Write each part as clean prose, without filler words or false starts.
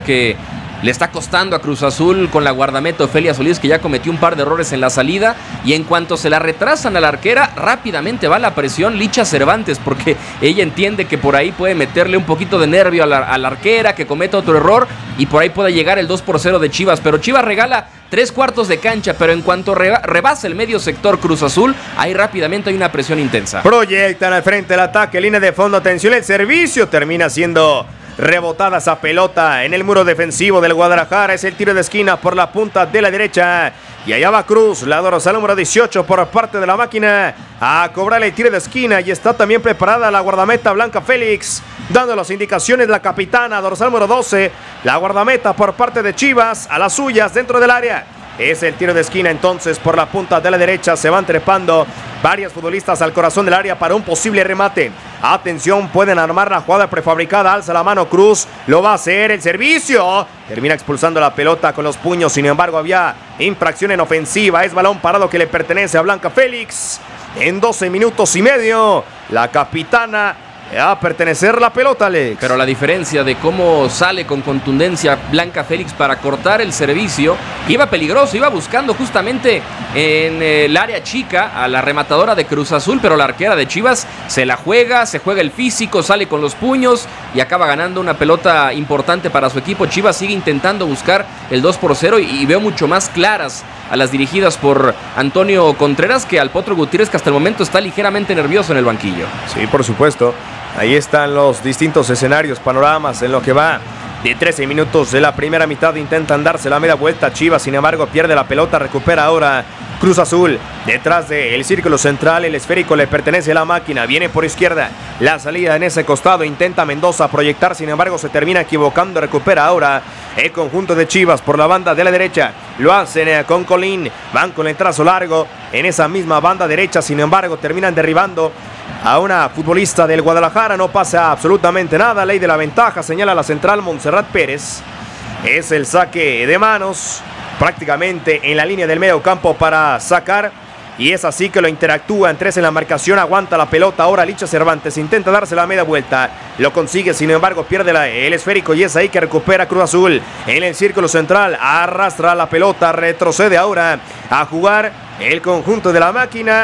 que le está costando a Cruz Azul con la guardameta Ofelia Solís, que ya cometió un par de errores en la salida, y en cuanto se la retrasan a la arquera, rápidamente va la presión Licha Cervantes, porque ella entiende que por ahí puede meterle un poquito de nervio a la arquera, que cometa otro error, y por ahí puede llegar el 2-0 de Chivas, pero Chivas regala 3/4 de cancha, pero en cuanto rebasa el medio sector Cruz Azul, ahí rápidamente hay una presión intensa. Proyectan al frente el ataque, línea de fondo, atención, el servicio termina siendo rebotada esa pelota en el muro defensivo del Guadalajara. Es el tiro de esquina por la punta de la derecha. Y allá va Cruz, la dorsal número 18 por parte de la máquina a cobrar el tiro de esquina. Y está también preparada la guardameta Blanca Félix, dando las indicaciones la capitana, dorsal número 12. La guardameta por parte de Chivas a las suyas dentro del área. Es el tiro de esquina entonces por la punta de la derecha. Se van trepando varios futbolistas al corazón del área para un posible remate. Atención, pueden armar la jugada prefabricada. Alza la mano Cruz, lo va a hacer, el servicio. Termina expulsando la pelota con los puños. Sin embargo, había infracción en ofensiva. Es balón parado que le pertenece a Blanca Félix. En 12 minutos y medio, la capitana a pertenecer la pelota, Alex. Pero la diferencia de cómo sale con contundencia Blanca Félix para cortar el servicio, iba peligroso, iba buscando justamente en el área chica a la rematadora de Cruz Azul, pero la arquera de Chivas se juega el físico, sale con los puños y acaba ganando una pelota importante para su equipo. Chivas sigue intentando buscar el 2-0 y veo mucho más claras a las dirigidas por Antonio Contreras que al Potro Gutiérrez, que hasta el momento está ligeramente nervioso en el banquillo. Sí, por supuesto. Ahí están los distintos escenarios, panoramas en lo que va de 13 minutos de la primera mitad. Intentan darse la media vuelta Chivas, sin embargo pierde la pelota, recupera ahora Cruz Azul. Detrás del círculo central, el esférico le pertenece a la máquina, viene por izquierda, la salida en ese costado, intenta Mendoza proyectar, sin embargo se termina equivocando, recupera ahora el conjunto de Chivas por la banda de la derecha. Lo hacen con Colín, van con el trazo largo en esa misma banda derecha, sin embargo terminan derribando a una futbolista del Guadalajara. No pasa absolutamente nada, ley de la ventaja, señala la central Montserrat Pérez. Es el saque de manos prácticamente en la línea del medio campo para sacar, y es así que lo interactúan tres en la marcación. Aguanta la pelota ahora Licha Cervantes, intenta darse la media vuelta, lo consigue, sin embargo pierde el esférico, y es ahí que recupera Cruz Azul en el círculo central. Arrastra la pelota, retrocede ahora a jugar el conjunto de la máquina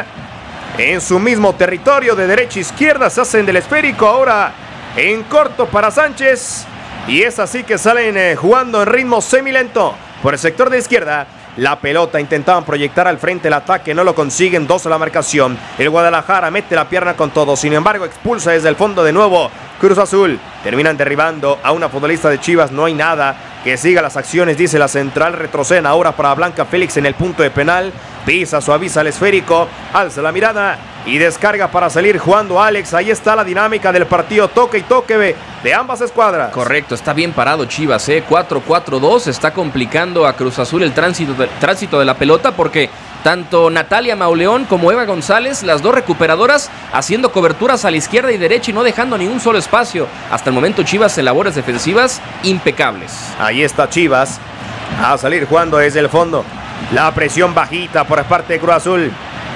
en su mismo territorio, de derecha a izquierda se hacen del esférico, ahora en corto para Sánchez, y es así que salen jugando en ritmo semilento por el sector de izquierda. La pelota intentaban proyectar al frente el ataque, no lo consiguen, 2 a la marcación. El Guadalajara mete la pierna con todo, sin embargo expulsa desde el fondo de nuevo Cruz Azul. Terminan derribando a una futbolista de Chivas, no hay nada que siga las acciones, dice la central. Retroceden ahora para Blanca Félix en el punto de penal. Pisa, suaviza el esférico, alza la mirada y descarga para salir jugando Alex. Ahí está la dinámica del partido, toque y toque de ambas escuadras. Correcto, está bien parado Chivas, 4-4-2, está complicando a Cruz Azul el tránsito de la pelota, porque tanto Natalia Mauleón como Eva González, las dos recuperadoras, haciendo coberturas a la izquierda y derecha y no dejando ningún solo espacio. Hasta el momento Chivas en labores defensivas impecables. Ahí está Chivas a salir jugando desde el fondo. La presión bajita por parte de Cruz Azul.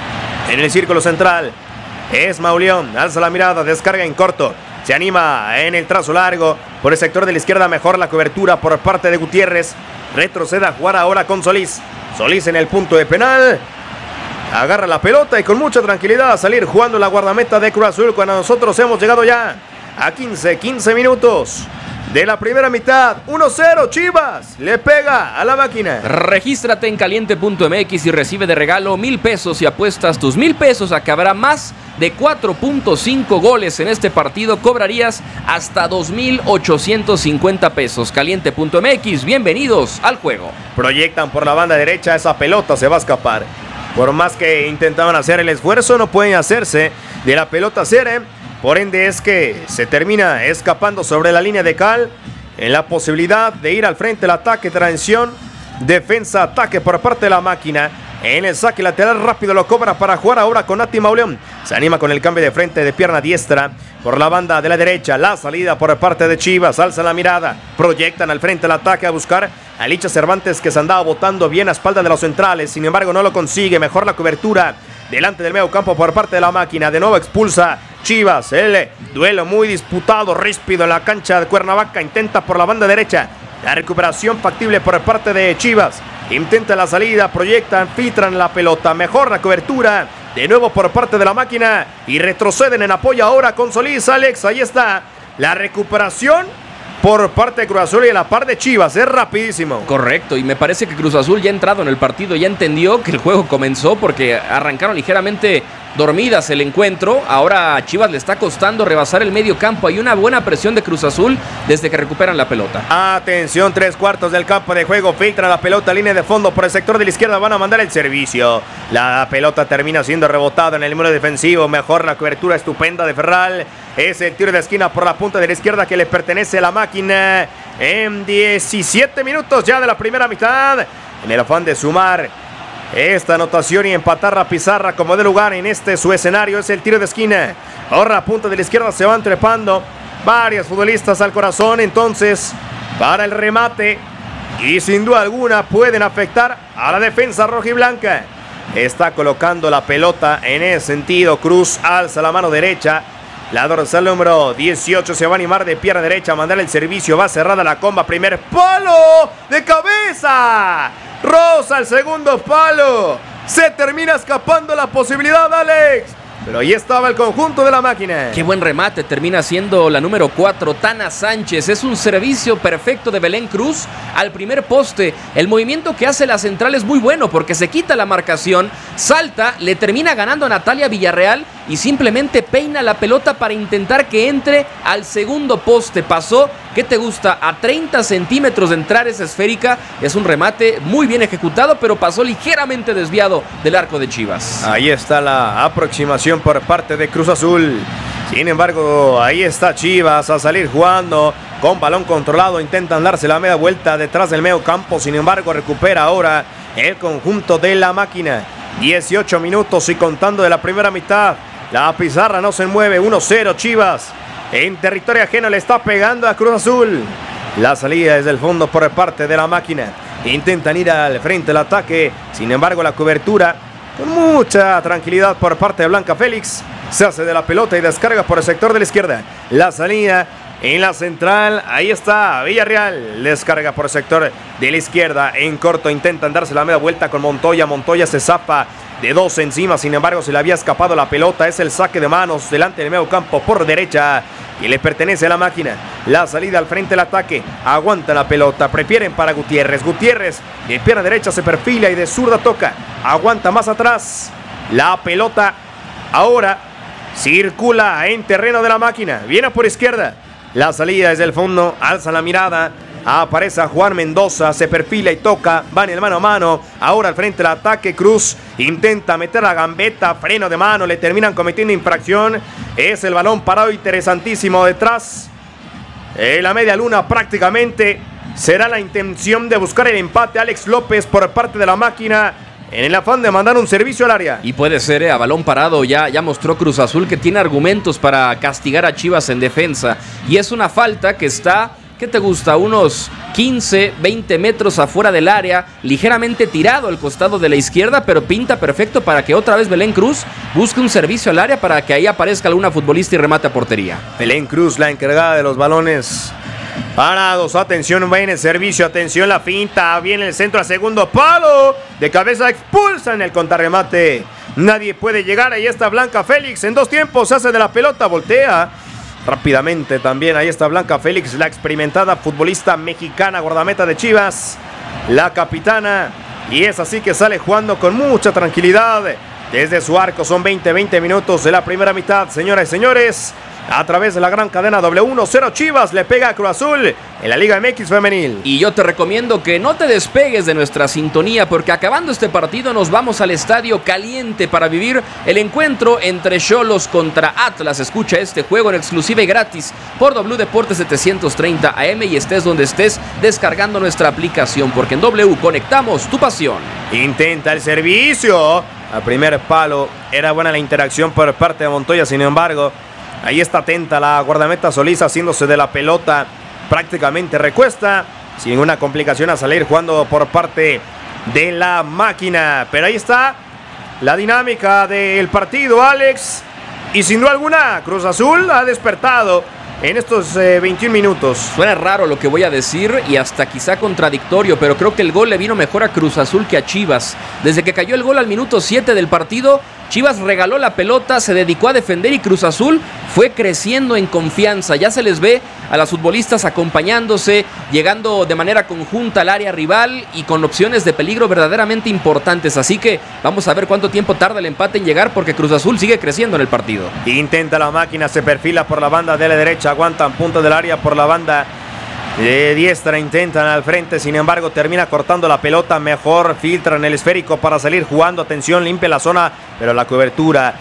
En el círculo central es Mauleón, alza la mirada, descarga en corto, se anima en el trazo largo por el sector de la izquierda, mejor la cobertura por parte de Gutiérrez. Retrocede a jugar ahora con Solís. Solís en el punto de penal, agarra la pelota y con mucha tranquilidad a salir jugando la guardameta de Cruz Azul, cuando nosotros hemos llegado ya a 15 minutos de la primera mitad. 1-0 Chivas, le pega a la máquina. Regístrate en caliente.mx y recibe de regalo 1,000 pesos y apuestas tus 1,000 pesos a que habrá más de 4.5 goles en este partido. Cobrarías hasta 2,850 pesos. Caliente.mx, bienvenidos al juego. Proyectan por la banda derecha, esa pelota se va a escapar. Por más que intentaban hacer el esfuerzo, no pueden hacerse de la pelota Cere. Por ende es que se termina escapando sobre la línea de cal, en la posibilidad de ir al frente, el ataque, transición, defensa, ataque por parte de la máquina. En el saque lateral rápido lo cobra para jugar ahora con Nati Mauleón. Se anima con el cambio de frente de pierna diestra por la banda de la derecha. La salida por parte de Chivas, alza la mirada, proyectan al frente el ataque a buscar a Licha Cervantes, que se andaba botando bien a espalda de los centrales, sin embargo no lo consigue. Mejor la cobertura delante del medio campo por parte de la máquina. De nuevo expulsa Chivas, el duelo muy disputado, ríspido en la cancha de Cuernavaca. Intenta por la banda derecha La recuperación factible por parte de Chivas. Intenta la salida, proyectan, filtran la pelota. Mejor la cobertura. De nuevo por parte de la máquina. Y retroceden en apoyo ahora con Solís. Alex, ahí está la recuperación por parte de Cruz Azul y a la par de Chivas. Es rapidísimo. Correcto, y me parece que Cruz Azul ya ha entrado en el partido, ya entendió que el juego comenzó porque arrancaron ligeramente dormidas el encuentro. Ahora a Chivas le está costando rebasar el medio campo. Hay una buena presión de Cruz Azul desde que recuperan la pelota. Atención, 3/4 del campo de juego. Filtra la pelota, línea de fondo por el sector de la izquierda. Van a mandar el servicio. La pelota termina siendo rebotada en el muro defensivo. Mejor la cobertura estupenda de Ferral. Es el tiro de esquina por la punta de la izquierda que le pertenece a la máquina. En 17 minutos ya de la primera mitad. En el afán de sumar esta anotación y empatar la pizarra como de lugar en este su escenario, es el tiro de esquina. Ahora la punta de la izquierda se van trepando varios futbolistas al corazón. Entonces, para el remate. Y sin duda alguna pueden afectar a la defensa rojiblanca. Está colocando la pelota en ese sentido. Cruz alza la mano derecha. La dorsal número 18 se va a animar de pierna derecha a mandar el servicio. Va cerrada la comba. Primer palo de cabeza. Rosa el segundo palo. Se termina escapando la posibilidad, Alex. Pero ahí estaba el conjunto de la máquina. Qué buen remate, termina siendo la número 4, Tana Sánchez. Es un servicio perfecto de Belén Cruz al primer poste. El movimiento que hace la central es muy bueno porque se quita la marcación, salta, le termina ganando a Natalia Villarreal y simplemente peina la pelota para intentar que entre al segundo poste. Pasó, ¿qué te gusta? A 30 centímetros de entrar esa esférica. Es un remate muy bien ejecutado, pero pasó ligeramente desviado del arco de Chivas. Ahí está la aproximación por parte de Cruz Azul. Sin embargo, ahí está Chivas a salir jugando con balón controlado. Intentan darse la media vuelta detrás del medio campo. Sin embargo, recupera ahora el conjunto de la máquina. 18 minutos y contando de la primera mitad. La pizarra no se mueve. 1-0 Chivas. En territorio ajeno le está pegando a Cruz Azul. La salida desde el fondo por parte de la máquina. Intentan ir al frente del ataque. Sin embargo, la cobertura con mucha tranquilidad por parte de Blanca Félix. Se hace de la pelota y descarga por el sector de la izquierda. La salida en la central. Ahí está Villarreal. Descarga por el sector de la izquierda. En corto intentan darse la media vuelta con Montoya. Montoya se zapa de dos encima. Sin embargo, se le había escapado la pelota. Es el saque de manos delante del medio campo por derecha. Y le pertenece a la máquina. La salida al frente del ataque. Aguanta la pelota. Prefieren para Gutiérrez. Gutiérrez de pierna derecha se perfila y de zurda toca. Aguanta más atrás. La pelota ahora circula en terreno de la máquina. Viene por izquierda. La salida desde el fondo. Alza la mirada. Aparece a Juan Mendoza. Se perfila y toca. Van el mano a mano. Ahora al frente del ataque. Cruz intenta meter la gambeta. Freno de mano. Le terminan cometiendo infracción. Es el balón parado interesantísimo detrás. La media luna prácticamente. Será la intención de buscar el empate. Alex López por parte de la máquina. En el afán de mandar un servicio al área. Y puede ser, a balón parado. Ya mostró Cruz Azul que tiene argumentos para castigar a Chivas en defensa. Y es una falta que está, ¿qué te gusta? Unos 15, 20 metros afuera del área. Ligeramente tirado al costado de la izquierda, pero pinta perfecto para que otra vez Belén Cruz busque un servicio al área para que ahí aparezca alguna futbolista y remate a portería. Belén Cruz, la encargada de los balones parados. Atención, viene el servicio. Atención, la finta. Viene el centro a segundo palo. De cabeza expulsa en el contrarremate. Nadie puede llegar. Ahí está Blanca Félix. En dos tiempos se hace de la pelota. Voltea rápidamente también. Ahí está Blanca Félix, la experimentada futbolista mexicana, guardameta de Chivas. La capitana. Y es así que sale jugando con mucha tranquilidad desde su arco. Son 20 minutos de la primera mitad, señoras y señores. A través de la gran cadena W1-0 Chivas le pega a Cruz Azul en la Liga MX femenil. Y yo te recomiendo que no te despegues de nuestra sintonía porque acabando este partido nos vamos al estadio caliente para vivir el encuentro entre Xolos contra Atlas. Escucha este juego en exclusiva y gratis por W Deportes 730 AM y estés donde estés descargando nuestra aplicación porque en W conectamos tu pasión. Intenta el servicio. A primer palo. Era buena la interacción por parte de Montoya, sin embargo ahí está atenta la guardameta Solís haciéndose de la pelota. Prácticamente recuesta. Sin ninguna complicación a salir jugando por parte de la máquina. Pero ahí está la dinámica del partido, Alex. Y sin duda alguna, Cruz Azul ha despertado en estos 21 minutos. Suena raro lo que voy a decir y hasta quizá contradictorio, pero creo que el gol le vino mejor a Cruz Azul que a Chivas. Desde que cayó el gol al minuto 7 del partido, Chivas regaló la pelota, se dedicó a defender y Cruz Azul fue creciendo en confianza. Ya se les ve a las futbolistas acompañándose, llegando de manera conjunta al área rival y con opciones de peligro verdaderamente importantes. Así que vamos a ver cuánto tiempo tarda el empate en llegar, porque Cruz Azul sigue creciendo en el partido. Intenta la máquina, se perfila por la banda de la derecha, aguantan punto del área por la banda de diestra, intentan al frente, sin embargo termina cortando la pelota, mejor filtran el esférico para salir jugando, atención, limpia la zona, pero la cobertura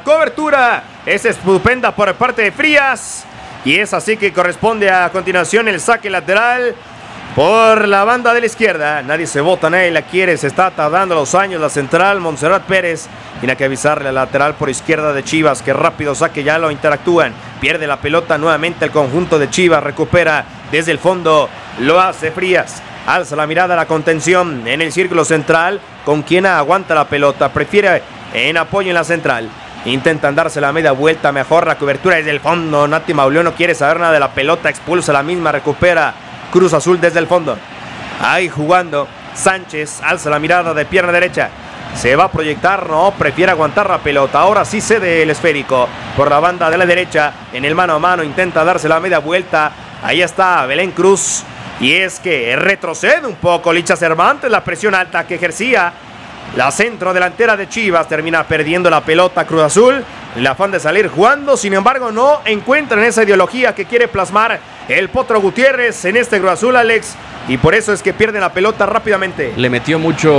es estupenda por parte de Frías, y es así que corresponde a continuación el saque lateral por la banda de la izquierda. Nadie se bota, nadie la quiere, se está tardando los años la central, Montserrat Pérez. Tiene que avisarle al lateral por izquierda de Chivas que rápido saque, ya lo interactúan. Pierde la pelota nuevamente el conjunto de Chivas, recupera desde el fondo, lo hace Frías. Alza la mirada a la contención en el círculo central, con quien aguanta la pelota, prefiere en apoyo en la central. Intentan darse la media vuelta, mejor la cobertura desde el fondo. Nati Mauleón no quiere saber nada de la pelota, expulsa la misma, recupera Cruz Azul desde el fondo. Ahí jugando Sánchez, alza la mirada de pierna derecha. Se va a proyectar, no, prefiere aguantar la pelota. Ahora sí cede el esférico por la banda de la derecha. En el mano a mano intenta darse la media vuelta. Ahí está Belén Cruz. Y es que retrocede un poco Licha Cervantes. La presión alta que ejercía la centro delantera de Chivas. Termina perdiendo la pelota Cruz Azul. El afán de salir jugando, sin embargo no encuentran esa ideología que quiere plasmar el Potro Gutiérrez en este Cruz Azul, Alex, y por eso es que pierden la pelota rápidamente. Le metió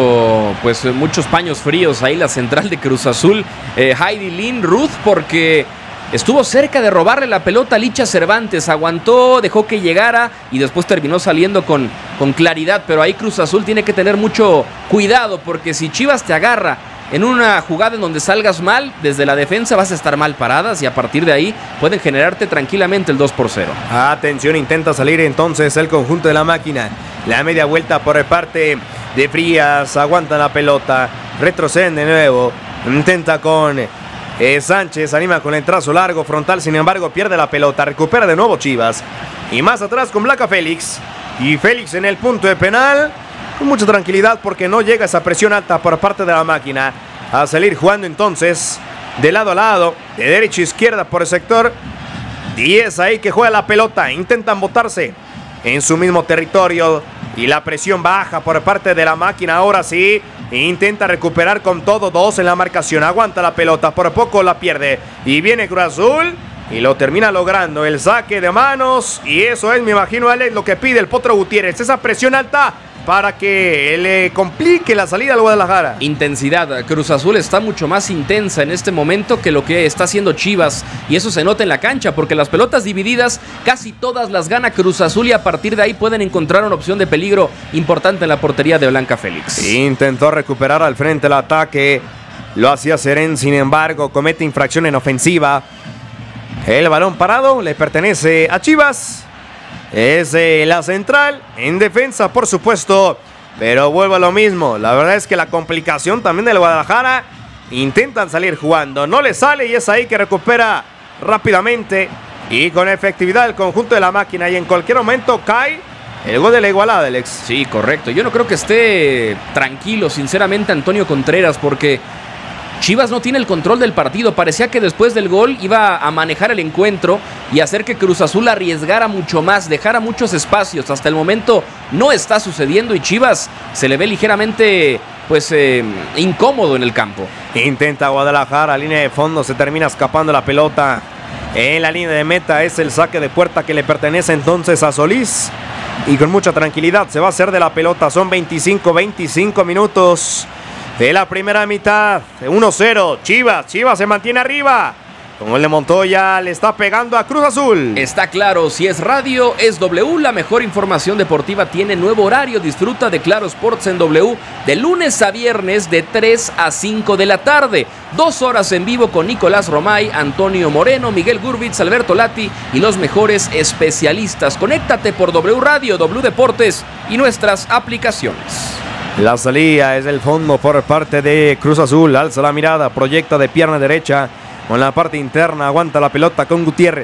muchos paños fríos ahí la central de Cruz Azul, Heidi Lynn Ruth, porque estuvo cerca de robarle la pelota a Licha Cervantes, aguantó, dejó que llegara y después terminó saliendo con claridad, pero ahí Cruz Azul tiene que tener mucho cuidado, porque si Chivas te agarra en una jugada en donde salgas mal, desde la defensa vas a estar mal paradas y a partir de ahí pueden generarte tranquilamente el 2-0. Atención, intenta salir entonces el conjunto de la máquina. La media vuelta por parte de Frías, aguanta la pelota, retroceden de nuevo, intenta con Sánchez, anima con el trazo largo, frontal, sin embargo pierde la pelota, recupera de nuevo Chivas. Y más atrás con Blanca Félix. Y Félix en el punto de penal, con mucha tranquilidad porque no llega esa presión alta por parte de la máquina. A salir jugando entonces de lado a lado, de derecha a izquierda por el sector. 10 ahí que juega la pelota, intentan botarse en su mismo territorio y la presión baja por parte de la máquina. Ahora sí, intenta recuperar con todo, 2 en la marcación, aguanta la pelota, por poco la pierde y viene Cruz Azul y lo termina logrando, el saque de manos, y eso es, me imagino, Alex, lo que pide el Potro Gutiérrez, esa presión alta para que le complique la salida al Guadalajara. Intensidad. Cruz Azul está mucho más intensa en este momento que lo que está haciendo Chivas, y eso se nota en la cancha, porque las pelotas divididas casi todas las gana Cruz Azul y a partir de ahí pueden encontrar una opción de peligro importante en la portería de Blanca Félix. Intentó recuperar al frente el ataque, lo hacía Serén, sin embargo comete infracción en ofensiva. El balón parado le pertenece a Chivas. Es la central, en defensa por supuesto, pero vuelve a lo mismo. La verdad es que la complicación también del Guadalajara, intentan salir jugando, no le sale y es ahí que recupera rápidamente y con efectividad el conjunto de la máquina, y en cualquier momento cae el gol de la igualada, Alex. Sí, correcto. Yo no creo que esté tranquilo sinceramente Antonio Contreras, porque Chivas no tiene el control del partido. Parecía que después del gol iba a manejar el encuentro y hacer que Cruz Azul arriesgara mucho más, dejara muchos espacios. Hasta el momento no está sucediendo y Chivas se le ve ligeramente incómodo en el campo. Intenta Guadalajara, línea de fondo, se termina escapando la pelota. En la línea de meta es el saque de puerta que le pertenece entonces a Solís. Y con mucha tranquilidad se va a hacer de la pelota. Son 25 minutos de la primera mitad. 1-0. Chivas se mantiene arriba. Con el de Montoya le está pegando a Cruz Azul. Está claro, si es radio, es W. La mejor información deportiva tiene nuevo horario. Disfruta de Claro Sports en W de lunes a viernes de 3 a 5 de la tarde. 2 horas en vivo con Nicolás Romay, Antonio Moreno, Miguel Gurbitz, Alberto Lati y los mejores especialistas. Conéctate por W Radio, W Deportes y nuestras aplicaciones. La salida es del fondo por parte de Cruz Azul. Alza la mirada, proyecta de pierna derecha con la parte interna, aguanta la pelota con Gutiérrez.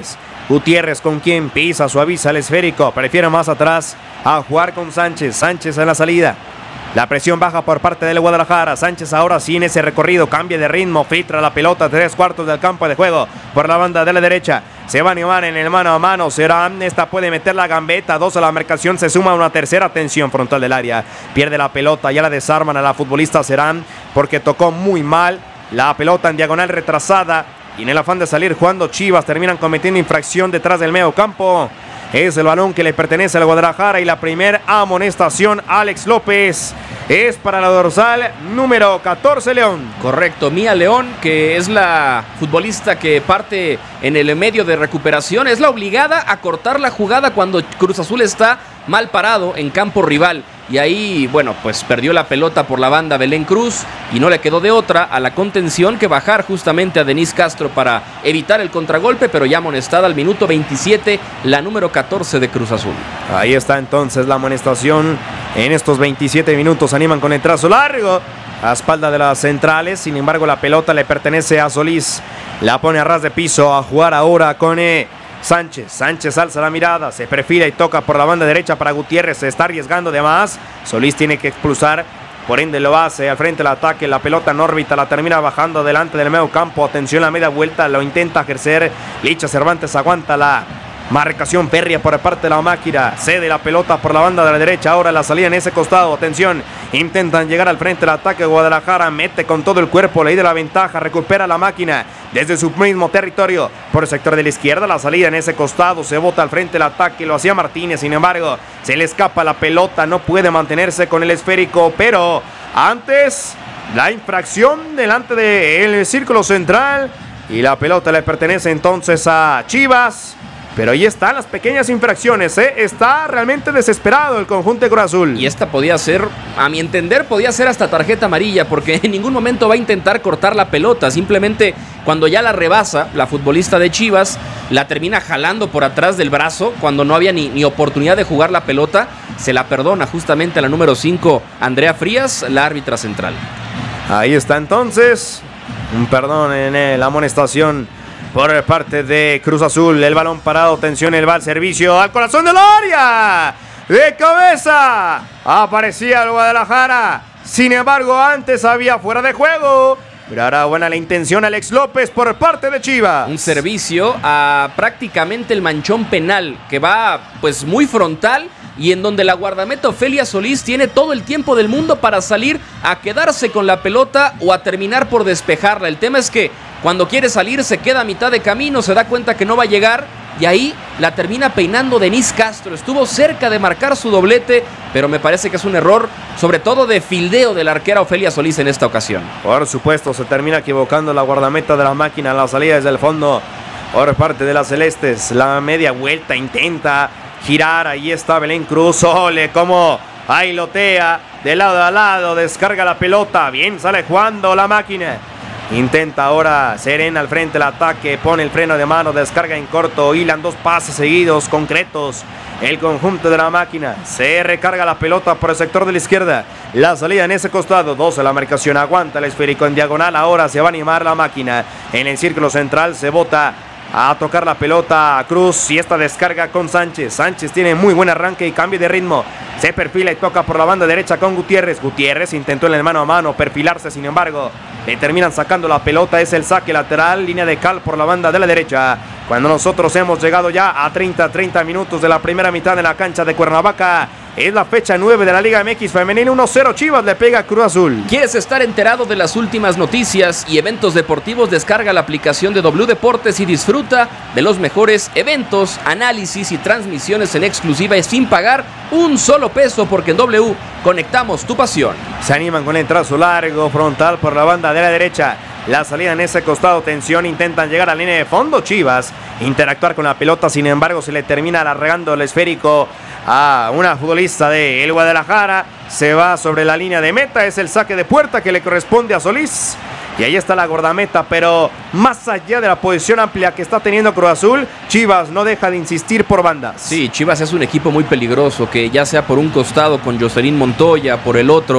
Gutiérrez con quien pisa, suaviza el esférico, prefiere más atrás a jugar con Sánchez. Sánchez en la salida. La presión baja por parte del Guadalajara. Sánchez ahora sí en ese recorrido, cambia de ritmo, filtra la pelota, 3/4 del campo de juego por la banda de la derecha. Se va a animar en el mano a mano. Serán, esta puede meter la gambeta, 2 a la marcación, se suma una tercera tensión frontal del área. Pierde la pelota, ya la desarman a la futbolista Serán porque tocó muy mal la pelota en diagonal retrasada. Y en el afán de salir jugando Chivas terminan cometiendo infracción detrás del medio campo. Es el balón que le pertenece al Guadalajara y la primera amonestación, Alex López, es para la dorsal número 14, León. Correcto, Mía León, que es la futbolista que parte en el medio de recuperación, es la obligada a cortar la jugada cuando Cruz Azul está mal parado en campo rival. Y ahí, bueno, pues perdió la pelota por la banda Belén Cruz y no le quedó de otra a la contención que bajar justamente a Denise Castro para evitar el contragolpe, pero ya amonestada al minuto 27, la número 14 de Cruz Azul. Ahí está entonces la amonestación. En estos 27 minutos animan con el trazo largo a espalda de las centrales. Sin embargo, la pelota le pertenece a Solís. La pone a ras de piso a jugar ahora con Sánchez. Sánchez alza la mirada, se perfila y toca por la banda derecha para Gutiérrez. Se está arriesgando de más. Solís tiene que expulsar, por ende lo hace al frente del ataque. La pelota en órbita, la termina bajando delante del medio campo. Atención, la media vuelta, lo intenta ejercer Licha Cervantes, aguanta la marcación férrea por parte de la máquina. Cede la pelota por la banda de la derecha. Ahora la salida en ese costado. Atención. Intentan llegar al frente del ataque. Guadalajara mete con todo el cuerpo. Ley de la ventaja. Recupera la máquina desde su mismo territorio. Por el sector de la izquierda. La salida en ese costado. Se bota al frente del ataque. Lo hacía Martínez. Sin embargo, se le escapa la pelota. No puede mantenerse con el esférico. Pero antes, la infracción delante del círculo central. Y la pelota le pertenece entonces a Chivas. Pero ahí están las pequeñas infracciones, ¿eh? Está realmente desesperado el conjunto de Cruz Azul. Y esta podía ser, a mi entender, podía ser hasta tarjeta amarilla, porque en ningún momento va a intentar cortar la pelota. Simplemente cuando ya la rebasa, la futbolista de Chivas la termina jalando por atrás del brazo, cuando no había ni oportunidad de jugar la pelota. Se la perdona justamente a la número 5, Andrea Frías, la árbitra central. Ahí está entonces, un perdón en la amonestación por parte de Cruz Azul. El balón parado, tensión, el va al servicio al corazón del área. De cabeza aparecía el Guadalajara. Sin embargo, antes había fuera de juego. Pero ahora buena la intención, Alex López por parte de Chivas. Un servicio a prácticamente el manchón penal, que va pues muy frontal, y en donde la guardameta Ofelia Solís tiene todo el tiempo del mundo para salir a quedarse con la pelota o a terminar por despejarla. El tema es que cuando quiere salir se queda a mitad de camino, se da cuenta que no va a llegar y ahí la termina peinando Denise Castro. Estuvo cerca de marcar su doblete, pero me parece que es un error, sobre todo de fildeo de la arquera Ofelia Solís en esta ocasión. Por supuesto, se termina equivocando la guardameta de la máquina, la salida desde el fondo por parte de las celestes. La media vuelta intenta girar, ahí está Belén Cruz. Ole, como bailotea de lado a lado, descarga la pelota, bien sale jugando la máquina. Intenta ahora Serena al frente del ataque, pone el freno de mano, descarga en corto, hilan 2 pases seguidos, concretos. El conjunto de la máquina se recarga la pelota por el sector de la izquierda. La salida en ese costado, 12 la marcación, aguanta el esférico en diagonal. Ahora se va a animar la máquina. En el círculo central se bota a tocar la pelota a Cruz y esta descarga con Sánchez. Sánchez tiene muy buen arranque y cambio de ritmo. Se perfila y toca por la banda derecha con Gutiérrez. Gutiérrez intentó en el mano a mano perfilarse, sin embargo, le terminan sacando la pelota. Es el saque lateral, línea de cal por la banda de la derecha. Cuando nosotros hemos llegado ya a 30 minutos de la primera mitad de la cancha de Cuernavaca. Es la fecha 9 de la Liga MX Femenil. 1-0 Chivas le pega a Cruz Azul. ¿Quieres estar enterado de las últimas noticias y eventos deportivos? Descarga la aplicación de W Deportes y disfruta de los mejores eventos, análisis y transmisiones en exclusiva y sin pagar un solo peso, porque en W conectamos tu pasión. Se animan con el trazo largo, frontal por la banda de la derecha. La salida en ese costado, tensión, intentan llegar a la línea de fondo Chivas, interactuar con la pelota, sin embargo se le termina alargando el esférico a una futbolista de el Guadalajara. Se va sobre la línea de meta, es el saque de puerta que le corresponde a Solís. Y ahí está la guardameta, pero más allá de la posición amplia que está teniendo Cruz Azul, Chivas no deja de insistir por bandas. Sí, Chivas es un equipo muy peligroso, que ya sea por un costado con Jocelyn Montoya, por el otro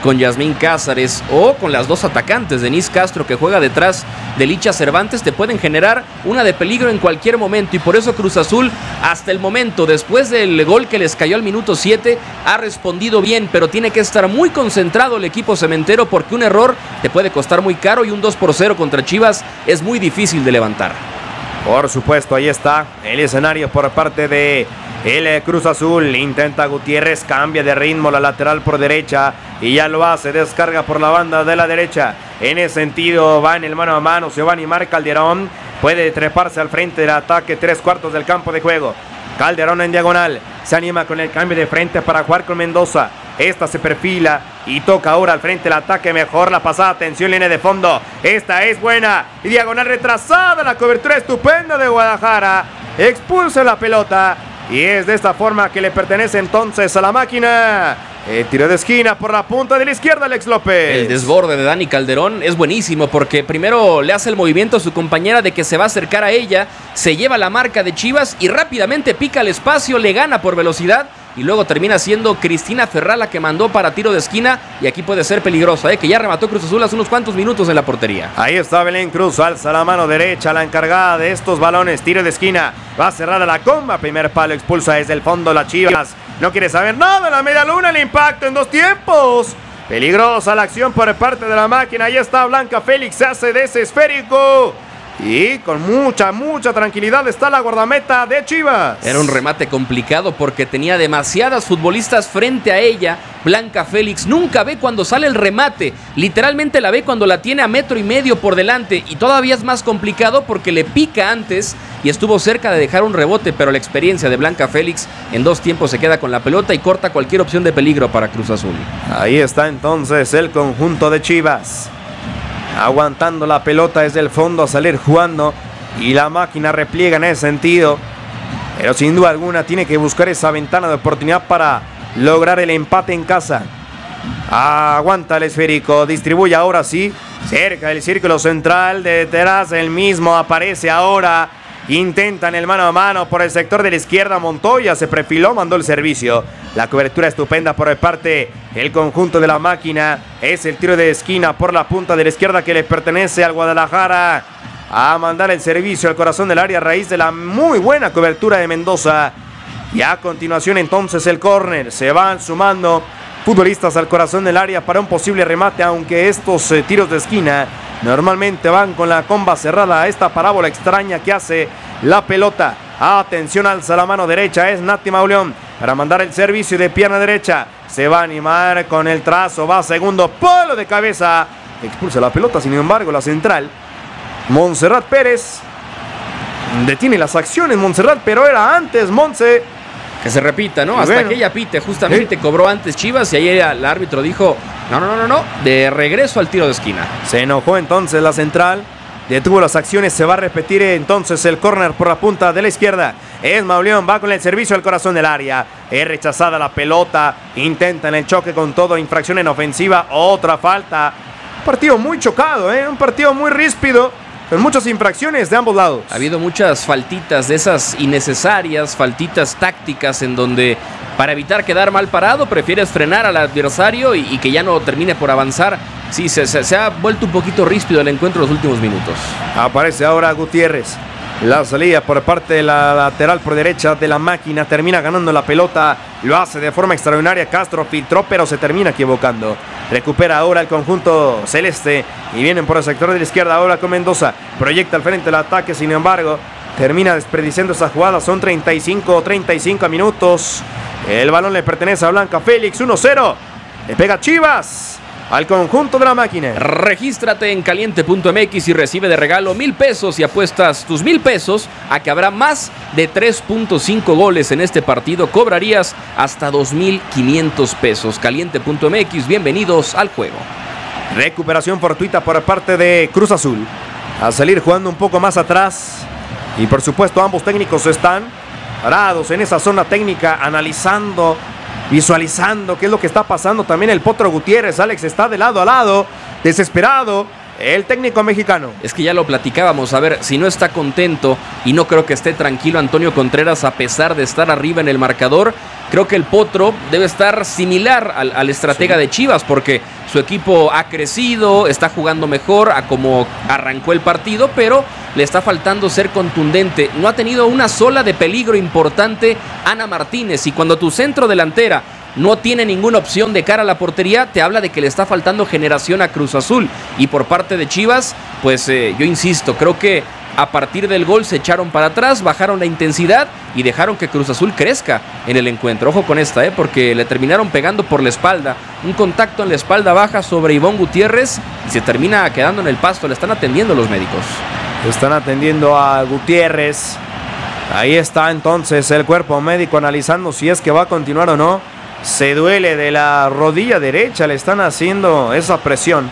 con Yasmín Cázares o con las dos atacantes, Denise Castro, que juega detrás de Licha Cervantes, te pueden generar una de peligro en cualquier momento, y por eso Cruz Azul, hasta el momento, después del gol que les cayó al minuto 7, ha respondido bien, pero tiene que estar muy concentrado el equipo cementero, porque un error te puede costar muy caro, y un 2-0 contra Chivas es muy difícil de levantar. Por supuesto, ahí está el escenario por parte de el Cruz Azul. Intenta Gutiérrez, cambia de ritmo la lateral por derecha y ya lo hace, descarga por la banda de la derecha. En ese sentido va en el mano a mano, se va a animar Calderón, puede treparse al frente del ataque, 3/4 del campo de juego. Calderón en diagonal, se anima con el cambio de frente para jugar con Mendoza. Esta se perfila y toca ahora al frente el ataque, mejor la pasada, atención, línea de fondo. Esta es buena y diagonal retrasada, la cobertura estupenda de Guadalajara. Expulsa la pelota y es de esta forma que le pertenece entonces a la máquina. Tiro de esquina por la punta de la izquierda, Alex López. El desborde de Dani Calderón es buenísimo, porque primero le hace el movimiento a su compañera de que se va a acercar a ella, se lleva la marca de Chivas y rápidamente pica el espacio, le gana por velocidad y luego termina siendo Cristina Ferral la que mandó para tiro de esquina, y aquí puede ser peligrosa, que ya remató Cruz Azul hace unos cuantos minutos en la portería. Ahí está Belén Cruz, alza la mano derecha, la encargada de estos balones, tiro de esquina, va cerrada la comba, primer palo, expulsa desde el fondo la Chivas. No quiere saber nada, la media luna, el impacto en 2 tiempos. Peligrosa la acción por parte de la máquina. Ahí está Blanca Félix, se hace de ese esférico. Y con mucha tranquilidad está la guardameta de Chivas. Era un remate complicado porque tenía demasiadas futbolistas frente a ella. Blanca Félix nunca ve cuando sale el remate. Literalmente la ve cuando la tiene a 1.5 metros por delante. Y todavía es más complicado porque le pica antes y estuvo cerca de dejar un rebote. Pero la experiencia de Blanca Félix en 2 tiempos se queda con la pelota y corta cualquier opción de peligro para Cruz Azul. Ahí está entonces el conjunto de Chivas, aguantando la pelota desde el fondo a salir jugando, y la máquina repliega en ese sentido, pero sin duda alguna tiene que buscar esa ventana de oportunidad para lograr el empate en casa. Aguanta el esférico, distribuye ahora sí, cerca del círculo central, detrás del mismo aparece ahora, intentan el mano a mano por el sector de la izquierda, Montoya se perfiló, mandó el servicio. La cobertura estupenda por parte del conjunto de la máquina. Es el tiro de esquina por la punta de la izquierda que le pertenece al Guadalajara. A mandar el servicio al corazón del área a raíz de la muy buena cobertura de Mendoza. Y a continuación entonces el córner. Se van sumando futbolistas al corazón del área para un posible remate, aunque estos tiros de esquina normalmente van con la comba cerrada a esta parábola extraña que hace la pelota. Atención, alza la mano derecha, es Nati Mauleón para mandar el servicio de pierna derecha. Se va a animar con el trazo, va segundo palo de cabeza. Expulsa la pelota, sin embargo, la central. Montserrat Pérez detiene las acciones, Montserrat, pero era antes, Montse. Que se repita, ¿no? Hasta que ella pite, justamente cobró antes Chivas y ahí el árbitro dijo, no, de regreso al tiro de esquina. Se enojó entonces la central, detuvo las acciones, se va a repetir entonces el córner por la punta de la izquierda. Es Mauleón, va con el servicio al corazón del área, es rechazada la pelota, intentan el choque con todo, infracción en ofensiva, otra falta. Un partido muy chocado, un partido muy ríspido, con muchas infracciones de ambos lados. Ha habido muchas faltitas de esas innecesarias, faltitas tácticas en donde para evitar quedar mal parado prefieres frenar al adversario y que ya no termine por avanzar. Sí, se ha vuelto un poquito ríspido el encuentro en los últimos minutos. Aparece ahora Gutiérrez. La salida por parte de la lateral por derecha de la máquina, termina ganando la pelota, lo hace de forma extraordinaria. Castro filtró, pero se termina equivocando. Recupera ahora el conjunto celeste y vienen por el sector de la izquierda ahora con Mendoza. Proyecta al frente el ataque, sin embargo, termina desperdiciando esa jugada. Son 35 minutos. El balón le pertenece a Blanca Félix, 1-0. Le pega Chivas al conjunto de la máquina. Regístrate en caliente.mx y recibe de regalo 1,000 pesos y apuestas tus 1,000 pesos a que habrá más de 3.5 goles en este partido. Cobrarías hasta 2,500 pesos. Caliente.mx, bienvenidos al juego. Recuperación fortuita por parte de Cruz Azul. A salir jugando un poco más atrás. Y por supuesto ambos técnicos están parados en esa zona técnica, analizando, visualizando qué es lo que está pasando. También el Potro Gutiérrez, Alex, está de lado a lado, desesperado, el técnico mexicano. Es que ya lo platicábamos, a ver, si no está contento, y no creo que esté tranquilo Antonio Contreras a pesar de estar arriba en el marcador, creo que el Potro debe estar similar al estratega de Chivas, porque su equipo ha crecido, está jugando mejor a como arrancó el partido, pero le está faltando ser contundente. No ha tenido una sola de peligro importante Ana Martínez, y cuando tu centro delantera no tiene ninguna opción de cara a la portería, te habla de que le está faltando generación a Cruz Azul. Y por parte de Chivas, pues yo insisto, creo que a partir del gol se echaron para atrás, bajaron la intensidad y dejaron que Cruz Azul crezca en el encuentro. Ojo con esta, porque le terminaron pegando por la espalda. Un contacto en la espalda baja sobre Ivonne Gutiérrez y se termina quedando en el pasto. Le están atendiendo los médicos. Están atendiendo a Gutiérrez. Ahí está entonces el cuerpo médico analizando si es que va a continuar o no. Se duele de la rodilla derecha, le están haciendo esa presión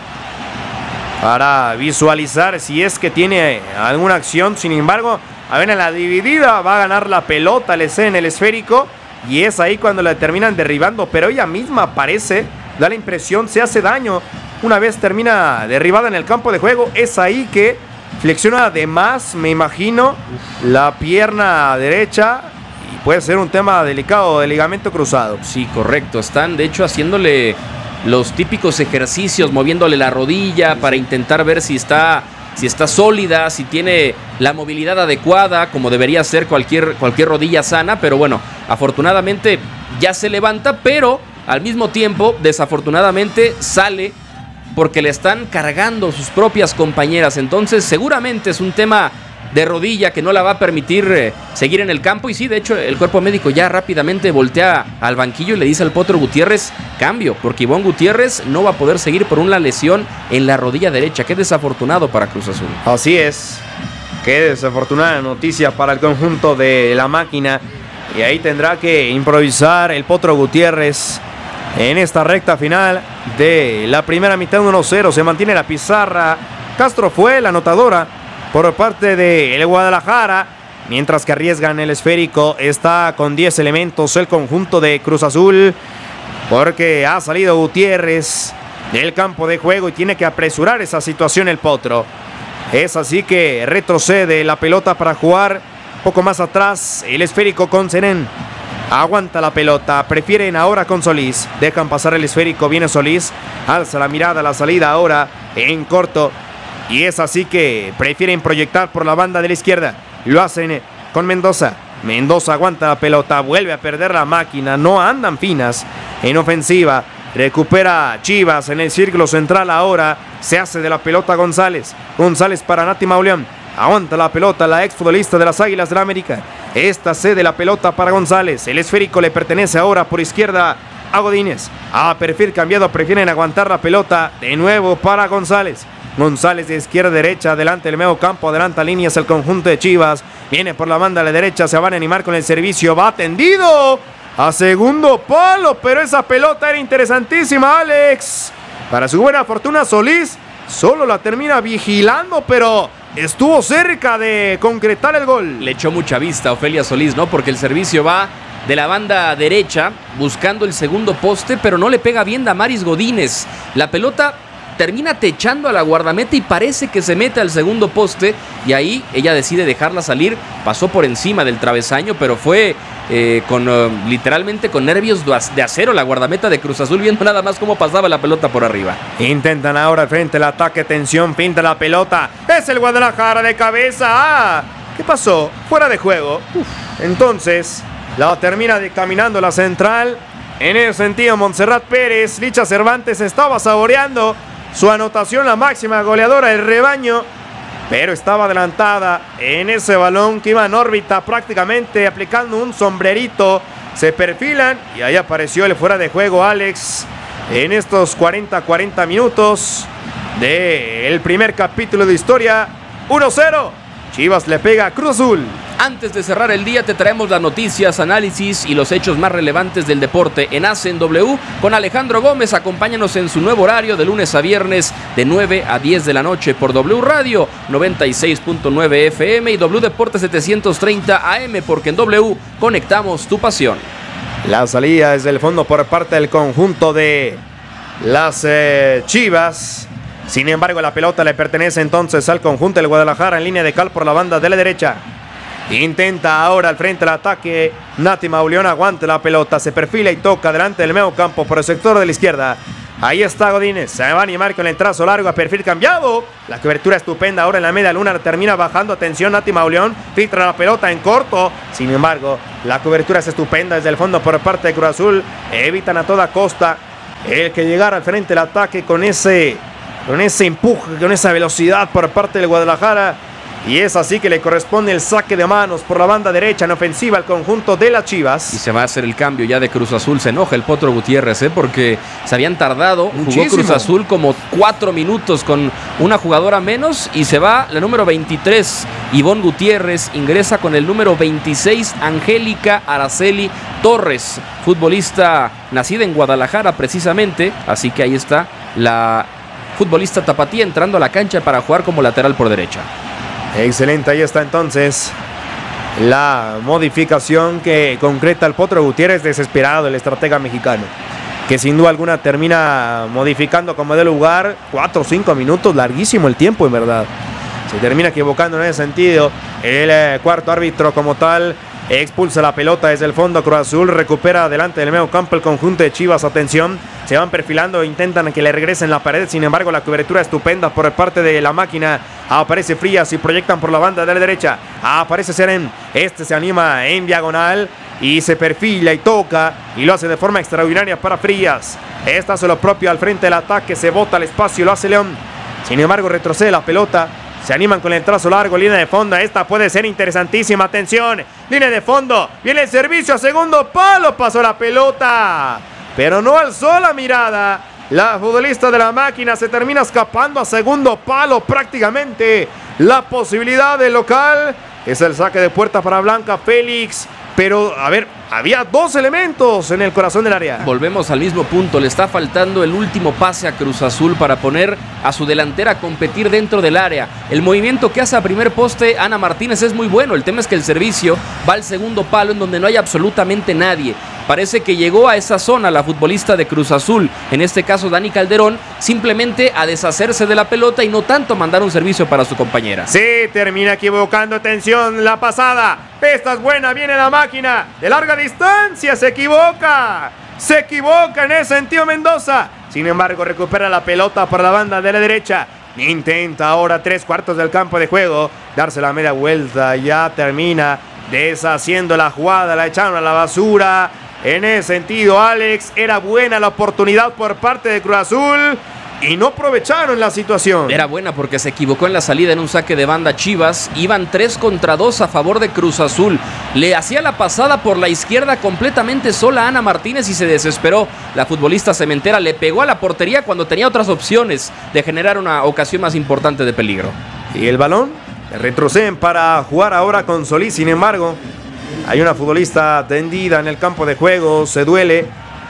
para visualizar si es que tiene alguna acción. Sin embargo, a ver, en la dividida va a ganar la pelota, le cede en el esférico y es ahí cuando la terminan derribando, pero ella misma aparece, da la impresión, se hace daño. Una vez termina derribada en el campo de juego, es ahí que flexiona de más, me imagino, la pierna derecha. Puede ser un tema delicado de ligamento cruzado. Sí, correcto. Están, de hecho, haciéndole los típicos ejercicios, moviéndole la rodilla para intentar ver si está sólida, si tiene la movilidad adecuada, como debería ser cualquier rodilla sana. Pero bueno, afortunadamente ya se levanta, pero al mismo tiempo, desafortunadamente, sale porque le están cargando sus propias compañeras. Entonces, seguramente es un tema de rodilla que no la va a permitir seguir en el campo. Y sí, de hecho, el cuerpo médico ya rápidamente voltea al banquillo y le dice al Potro Gutiérrez, cambio, porque Ivonne Gutiérrez no va a poder seguir por una lesión en la rodilla derecha. Qué desafortunado para Cruz Azul. Así es, qué desafortunada noticia para el conjunto de la máquina. Y ahí tendrá que improvisar el Potro Gutiérrez en esta recta final de la primera mitad. 1-0, se mantiene la pizarra. Castro fue la anotadora por parte de el Guadalajara, mientras que arriesgan el esférico. Está con 10 elementos el conjunto de Cruz Azul, porque ha salido Gutiérrez del campo de juego y tiene que apresurar esa situación el Potro. Es así que retrocede la pelota para jugar poco más atrás el esférico con Serén. Aguanta la pelota, prefieren ahora con Solís, dejan pasar el esférico, viene Solís, alza la mirada a la salida ahora en corto. Y es así que prefieren proyectar por la banda de la izquierda. Lo hacen con Mendoza. Mendoza aguanta la pelota, vuelve a perder la máquina. No andan finas en ofensiva. Recupera Chivas en el círculo central ahora. Se hace de la pelota González. González para Nati Mauleón. Aguanta la pelota la exfutbolista de las Águilas del América. Esta cede la pelota para González. El esférico le pertenece ahora por izquierda a Godínez. A perfil cambiado, prefieren aguantar la pelota de nuevo para González. González de izquierda a derecha, adelante el medio campo, adelanta líneas el conjunto de Chivas. Viene por la banda a la derecha, se van a animar con el servicio. Va tendido a segundo palo, pero esa pelota era interesantísima, Alex. Para su buena fortuna, Solís solo la termina vigilando, pero estuvo cerca de concretar el gol. Le echó mucha vista a Ofelia Solís, ¿no? Porque el servicio va de la banda derecha, buscando el segundo poste, pero no le pega bien Damaris Godínez. La pelota termina techando a la guardameta y parece que se mete al segundo poste, y ahí ella decide dejarla salir. Pasó por encima del travesaño, pero fue literalmente con nervios de acero la guardameta de Cruz Azul, viendo nada más cómo pasaba la pelota por arriba. Intentan ahora frente al ataque, tensión, pinta la pelota. Es el Guadalajara de cabeza. ¿Qué pasó? Fuera de juego. Entonces la termina dictaminando la central. En ese sentido, Montserrat Pérez. Licha Cervantes estaba saboreando su anotación, la máxima goleadora del rebaño, pero estaba adelantada en ese balón que iba en órbita, prácticamente aplicando un sombrerito. Se perfilan y ahí apareció el fuera de juego, Alex, en estos 40 minutos del primer capítulo de historia. 1-0, Chivas le pega a Cruz Azul. Antes de cerrar el día te traemos las noticias, análisis y los hechos más relevantes del deporte en ACE en W con Alejandro Gómez. Acompáñanos en su nuevo horario de lunes a viernes de 9 a 10 de la noche por W Radio 96.9 FM y W Deportes 730 AM, porque en W conectamos tu pasión. La salida desde el fondo por parte del conjunto de las Chivas. Sin embargo, la pelota le pertenece entonces al conjunto del Guadalajara en línea de cal por la banda de la derecha. Intenta ahora al frente del ataque. Nati Mauleón aguanta la pelota, se perfila y toca delante del medio campo por el sector de la izquierda. Ahí está Godínez, se va a animar con el trazo largo a perfil cambiado. La cobertura estupenda ahora en la media luna, termina bajando. Atención, Nati Mauleón filtra la pelota en corto. Sin embargo, la cobertura es estupenda desde el fondo por parte de Cruz Azul. Evitan a toda costa el que llegara al frente del ataque con ese empuje, con esa velocidad por parte del Guadalajara. Y es así que le corresponde el saque de manos por la banda derecha en ofensiva al conjunto de las Chivas. Y se va a hacer el cambio ya de Cruz Azul. Se enoja el Potro Gutiérrez, porque se habían tardado. Muchísimo. Jugó Cruz Azul como 4 minutos con una jugadora menos. Y se va la número 23, Ivonne Gutiérrez. Ingresa con el número 26, Angélica Araceli Torres, futbolista nacida en Guadalajara precisamente. Así que ahí está la futbolista tapatía entrando a la cancha para jugar como lateral por derecha. Excelente, ahí está entonces la modificación que concreta el Potro Gutiérrez, desesperado el estratega mexicano, que sin duda alguna termina modificando como de lugar. 4 o 5 minutos, larguísimo el tiempo en verdad. Se termina equivocando en ese sentido. El cuarto árbitro como tal expulsa la pelota desde el fondo. Cruz Azul recupera delante del medio campo el conjunto de Chivas. Atención, se van perfilando, intentan que le regresen la pared. Sin embargo, la cobertura estupenda por parte de la máquina. Aparece Frías y proyectan por la banda de la derecha. Aparece Seren. Este se anima en diagonal y se perfila y toca y lo hace de forma extraordinaria para Frías. Esta hace lo propio al frente del ataque. Se bota al espacio, lo hace León. Sin embargo, retrocede la pelota. Se animan con el trazo largo, línea de fondo. Esta puede ser interesantísima. Atención, línea de fondo. Viene el servicio a segundo palo. Pasó la pelota, pero no alzó la mirada. La futbolista de la máquina se termina escapando a segundo palo prácticamente. La posibilidad del local es el saque de puerta para Blanca Félix. Pero, a ver, había 2 elementos en el corazón del área. Volvemos al mismo punto. Le está faltando el último pase a Cruz Azul para poner a su delantera a competir dentro del área. El movimiento que hace a primer poste Ana Martínez es muy bueno. El tema es que el servicio va al segundo palo en donde no hay absolutamente nadie. Parece que llegó a esa zona la futbolista de Cruz Azul, en este caso Dani Calderón, simplemente a deshacerse de la pelota y no tanto mandar un servicio para su compañera. Sí, termina equivocando. Atención, la pasada. Esta es buena, viene la máquina de larga distancia. Se equivoca en ese sentido Mendoza. Sin embargo, recupera la pelota por la banda de la derecha. Intenta ahora 3/4 del campo de juego darse la media vuelta. Ya termina deshaciendo la jugada. La echaron a la basura. En ese sentido, Alex, era buena la oportunidad por parte de Cruz Azul y no aprovecharon la situación. Era buena porque se equivocó en la salida en un saque de banda Chivas. Iban 3 contra 2 a favor de Cruz Azul. Le hacía la pasada por la izquierda completamente sola a Ana Martínez y se desesperó. La futbolista cementera le pegó a la portería cuando tenía otras opciones de generar una ocasión más importante de peligro. Y el balón retroceden para jugar ahora con Solís. Sin embargo, hay una futbolista tendida en el campo de juego. Se duele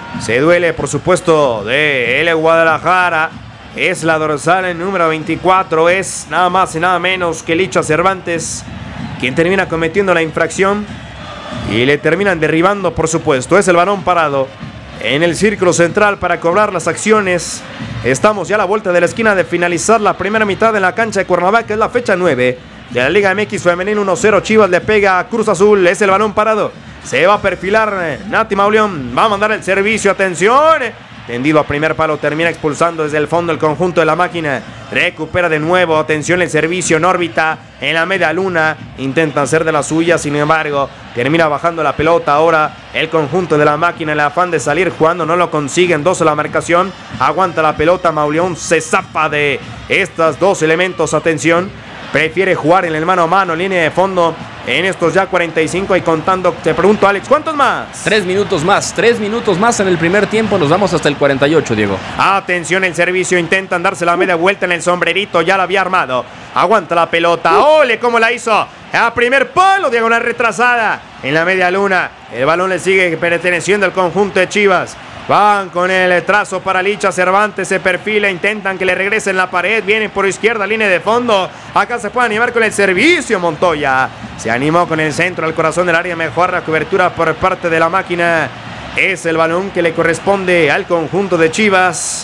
por supuesto de el Guadalajara. Es la dorsal en número 24. Es nada más y nada menos que Licha Cervantes quien termina cometiendo la infracción y le terminan derribando, por supuesto. Es el balón parado en el círculo central para cobrar las acciones. Estamos ya a la vuelta de la esquina de finalizar la primera mitad en la cancha de Cuernavaca. Es la fecha 9 de la Liga MX Femenil. 1-0 Chivas le pega a Cruz Azul. Es el balón parado. Se va a perfilar Nati Mauleón. Va a mandar el servicio. Atención. Tendido a primer palo. Termina expulsando desde el fondo el conjunto de la máquina. Recupera de nuevo. Atención, el servicio en órbita. En la media luna. Intenta hacer de la suya. Sin embargo, termina bajando la pelota. Ahora el conjunto de la máquina. En el afán de salir jugando. No lo consiguen. 2 a la marcación. Aguanta la pelota. Mauleón se zapa de estos 2 elementos. Atención. Prefiere jugar en el mano a mano, línea de fondo, en estos ya 45 y contando. Te pregunto, Alex, ¿cuántos más? 3 minutos más en el primer tiempo. Nos vamos hasta el 48, Diego. Atención, el servicio. Intentan darse la media vuelta en el sombrerito. Ya la había armado. Aguanta la pelota. ¡Ole! ¿Cómo la hizo? A primer palo, diagonal retrasada. En la media luna. El balón le sigue perteneciendo al conjunto de Chivas. Van con el trazo para Licha Cervantes, se perfila, intentan que le regresen la pared, vienen por izquierda, línea de fondo, acá se puede animar con el servicio. Montoya se animó con el centro al corazón del área, mejor la cobertura por parte de la máquina. Es el balón que le corresponde al conjunto de Chivas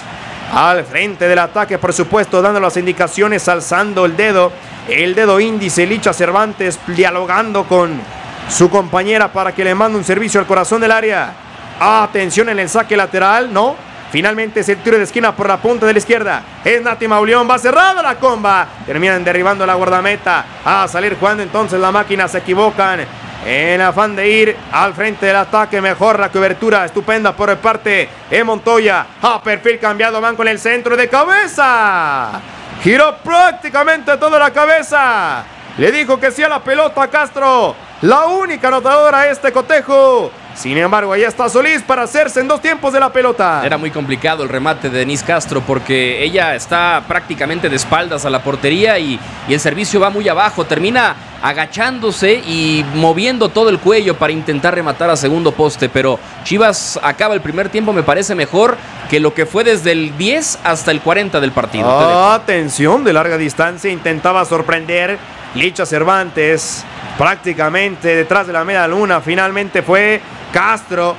al frente del ataque, por supuesto, dando las indicaciones, alzando el dedo índice. Licha Cervantes dialogando con su compañera para que le mande un servicio al corazón del área. Atención en el saque lateral, ¿no? Finalmente es el tiro de esquina por la punta de la izquierda. Es Nati Mauleón, va cerrada la comba. Terminan derribando la guardameta. A salir jugando entonces la máquina, se equivocan en afán de ir al frente del ataque. Mejor la cobertura, estupenda por parte de Montoya. A perfil cambiado, van con el centro de cabeza. Giró prácticamente toda la cabeza. Le dijo que sí a la pelota a Castro. La única anotadora este cotejo. Sin embargo, ahí está Solís para hacerse en 2 tiempos de la pelota. Era muy complicado el remate de Denise Castro porque ella está prácticamente de espaldas a la portería y el servicio va muy abajo. Termina agachándose y moviendo todo el cuello para intentar rematar a segundo poste. Pero Chivas acaba el primer tiempo, me parece mejor que lo que fue desde el 10 hasta el 40 del partido. Atención, de larga distancia intentaba sorprender Licha Cervantes. Prácticamente detrás de la media luna. Finalmente fue Castro.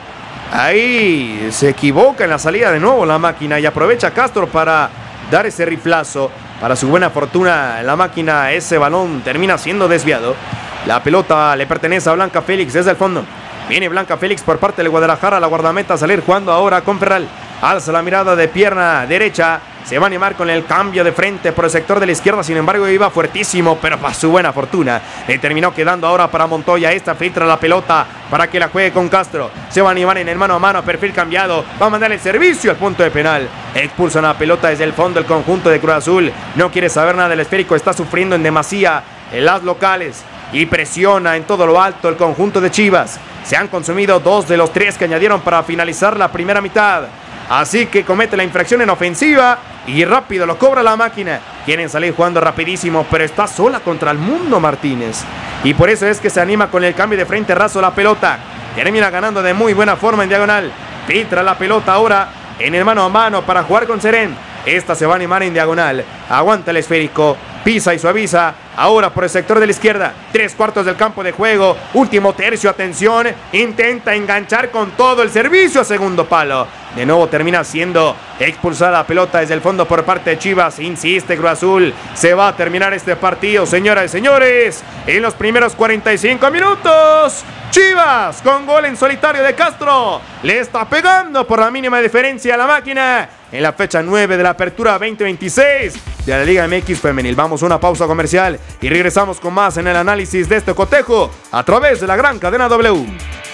Ahí se equivoca en la salida de nuevo la máquina y aprovecha Castro para dar ese riflazo. Para su buena fortuna, la máquina, ese balón termina siendo desviado. La pelota le pertenece a Blanca Félix desde el fondo. Viene Blanca Félix por parte del Guadalajara. La guardameta a salir jugando ahora con Ferral. Alza la mirada de pierna derecha. Se va a animar con el cambio de frente por el sector de la izquierda. Sin embargo, iba fuertísimo, pero para su buena fortuna le terminó quedando ahora para Montoya. Esta filtra la pelota para que la juegue con Castro. Se va a animar en el mano a mano, perfil cambiado. Va a mandar el servicio al punto de penal. Expulsan la pelota desde el fondo el conjunto de Cruz Azul. No quiere saber nada del esférico. Está sufriendo en demasía en las locales y presiona en todo lo alto el conjunto de Chivas. Se han consumido 2 de los 3 que añadieron para finalizar la primera mitad. Así que comete la infracción en ofensiva y rápido lo cobra la máquina. Quieren salir jugando rapidísimo, pero está sola contra el mundo Martínez. Y por eso es que se anima con el cambio de frente raso la pelota. Termina ganando de muy buena forma en diagonal. Filtra la pelota ahora en el mano a mano para jugar con Seren. Esta se va a animar en diagonal. Aguanta el esférico. Pisa y suaviza. Ahora por el sector de la izquierda. 3/4 del campo de juego. Último tercio, atención. Intenta enganchar con todo el servicio a segundo palo. De nuevo termina siendo expulsada la pelota desde el fondo por parte de Chivas. Insiste Cruz Azul. Se va a terminar este partido, señoras y señores. En los primeros 45 minutos. Chivas con gol en solitario de Castro. Le está pegando por la mínima diferencia a la máquina. En la fecha 9 de la apertura 2026 de la Liga MX Femenil. Vamos a una pausa comercial y regresamos con más en el análisis de este cotejo a través de la gran cadena W.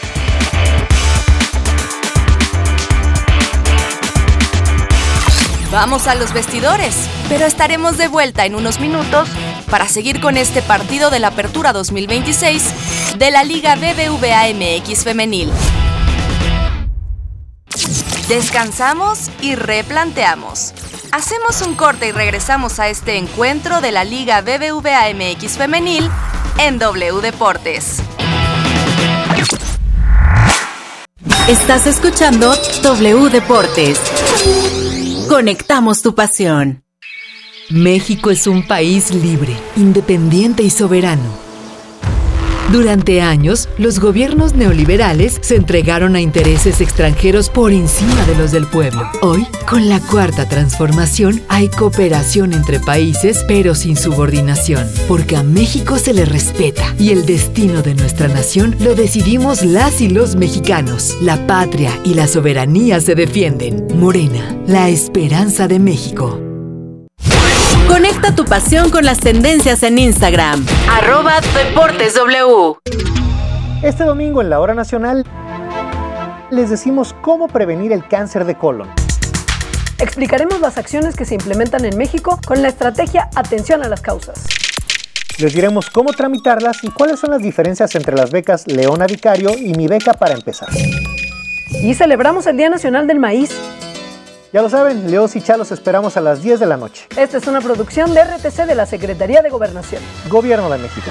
Vamos a los vestidores, pero estaremos de vuelta en unos minutos para seguir con este partido de la Apertura 2026 de la Liga BBVA MX Femenil. Descansamos y replanteamos. Hacemos un corte y regresamos a este encuentro de la Liga BBVA MX Femenil en W Deportes. Estás escuchando W Deportes. Conectamos tu pasión. México es un país libre, independiente y soberano. Durante años, los gobiernos neoliberales se entregaron a intereses extranjeros por encima de los del pueblo. Hoy, con la Cuarta Transformación, hay cooperación entre países, pero sin subordinación, porque a México se le respeta y el destino de nuestra nación lo decidimos las y los mexicanos. La patria y la soberanía se defienden. Morena, la esperanza de México. Conecta tu pasión con las tendencias en Instagram. @DeportesW. Este domingo en la Hora Nacional les decimos cómo prevenir el cáncer de colon. Explicaremos las acciones que se implementan en México con la estrategia Atención a las Causas. Les diremos cómo tramitarlas y cuáles son las diferencias entre las becas Leona Vicario y Mi Beca para Empezar. Y celebramos el Día Nacional del Maíz. Ya lo saben, Leos y Chalos esperamos a las 10 de la noche. Esta es una producción de RTC de la Secretaría de Gobernación. Gobierno de México.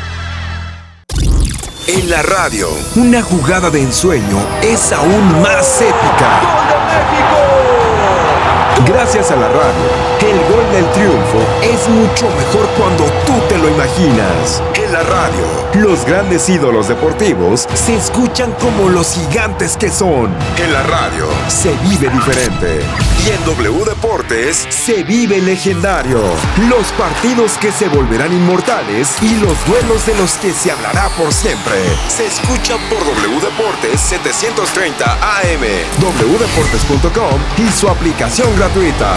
En la radio, una jugada de ensueño es aún más épica. ¡Gol de México! Gracias a la radio, el gol del triunfo es mucho mejor cuando tú te lo imaginas. En la radio, los grandes ídolos deportivos se escuchan como los gigantes que son. En la radio, se vive diferente. Y en W Deportes se vive legendario. Los partidos que se volverán inmortales y los duelos de los que se hablará por siempre. Se escucha por W Deportes 730 AM, wdeportes.com y su aplicación gratuita.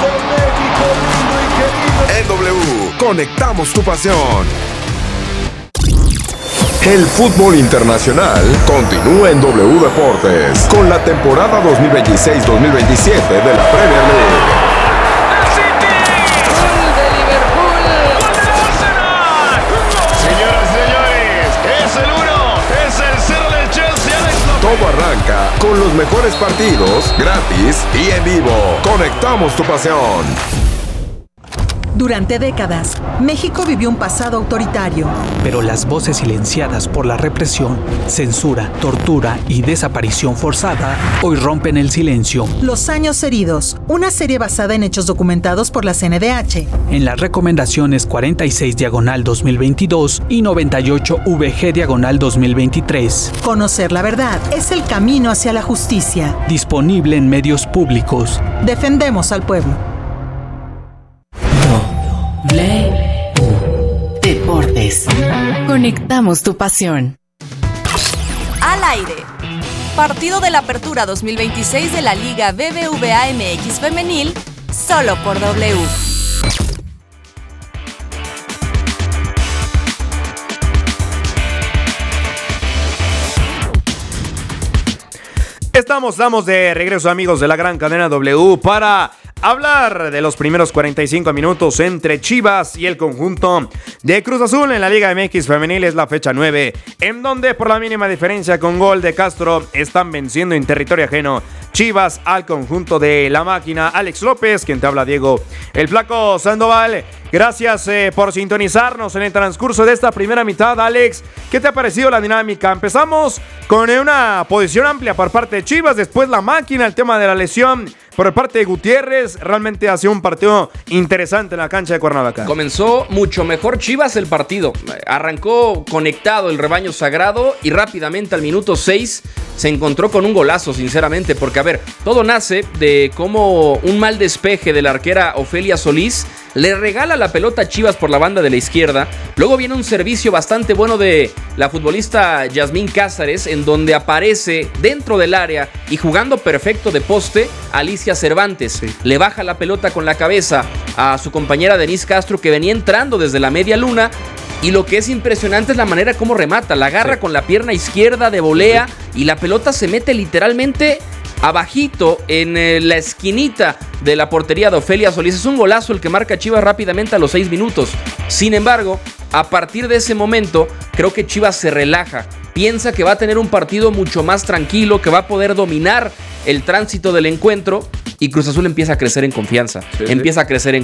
En W, conectamos tu pasión. El fútbol internacional continúa en W Deportes con la temporada 2026-2027 de la Premier League. ¡El City! ¡Gol de Liverpool! ¡Gol del Arsenal! Señoras y señores, es el 1, es el 0 del Chelsea. Todo arranca con los mejores partidos, gratis y en vivo. Conectamos tu pasión. Durante décadas, México vivió un pasado autoritario. Pero las voces silenciadas por la represión, censura, tortura y desaparición forzada hoy rompen el silencio. Los años heridos, una serie basada en hechos documentados por la CNDH. En las recomendaciones 46/2022 y 98VG/2023. Conocer la verdad es el camino hacia la justicia. Disponible en medios públicos. Defendemos al pueblo. Deportes. Conectamos tu pasión. Al aire. Partido de la Apertura 2026 de la Liga BBVA MX Femenil, solo por W. Estamos de regreso, amigos de la gran cadena W, para hablar de los primeros 45 minutos entre Chivas y el conjunto de Cruz Azul en la Liga MX Femenil. Es la fecha 9, en donde por la mínima diferencia con gol de Castro están venciendo en territorio ajeno Chivas al conjunto de la máquina. Alex López, quien te habla, Diego el Flaco Sandoval. Gracias por sintonizarnos en el transcurso de esta primera mitad. Alex, ¿qué te ha parecido la dinámica? Empezamos con una posición amplia por parte de Chivas, después la máquina, el tema de la lesión por parte de Gutiérrez. Realmente ha sido un partido interesante en la cancha de Cuernavaca. Comenzó mucho mejor Chivas el partido. Arrancó conectado el rebaño sagrado y rápidamente al minuto 6 se encontró con un golazo, sinceramente, porque a ver, todo nace de cómo un mal despeje de la arquera Ofelia Solís le regala la pelota a Chivas por la banda de la izquierda. Luego viene un servicio bastante bueno de la futbolista Yasmín Cázares, en donde aparece dentro del área y jugando perfecto de poste Alicia Cervantes. Sí. Le baja la pelota con la cabeza a su compañera Denise Castro, que venía entrando desde la media luna. Y lo que es impresionante es la manera como remata. La agarra con la pierna izquierda de volea y la pelota se mete literalmente abajito en la esquinita de la portería de Ofelia Solís. Es un golazo el que marca Chivas rápidamente a los 6 minutos. Sin embargo, a partir de ese momento, creo que Chivas se relaja. Piensa que va a tener un partido mucho más tranquilo, que va a poder dominar el tránsito del encuentro. Y Cruz Azul empieza a crecer en confianza. Empieza a crecer en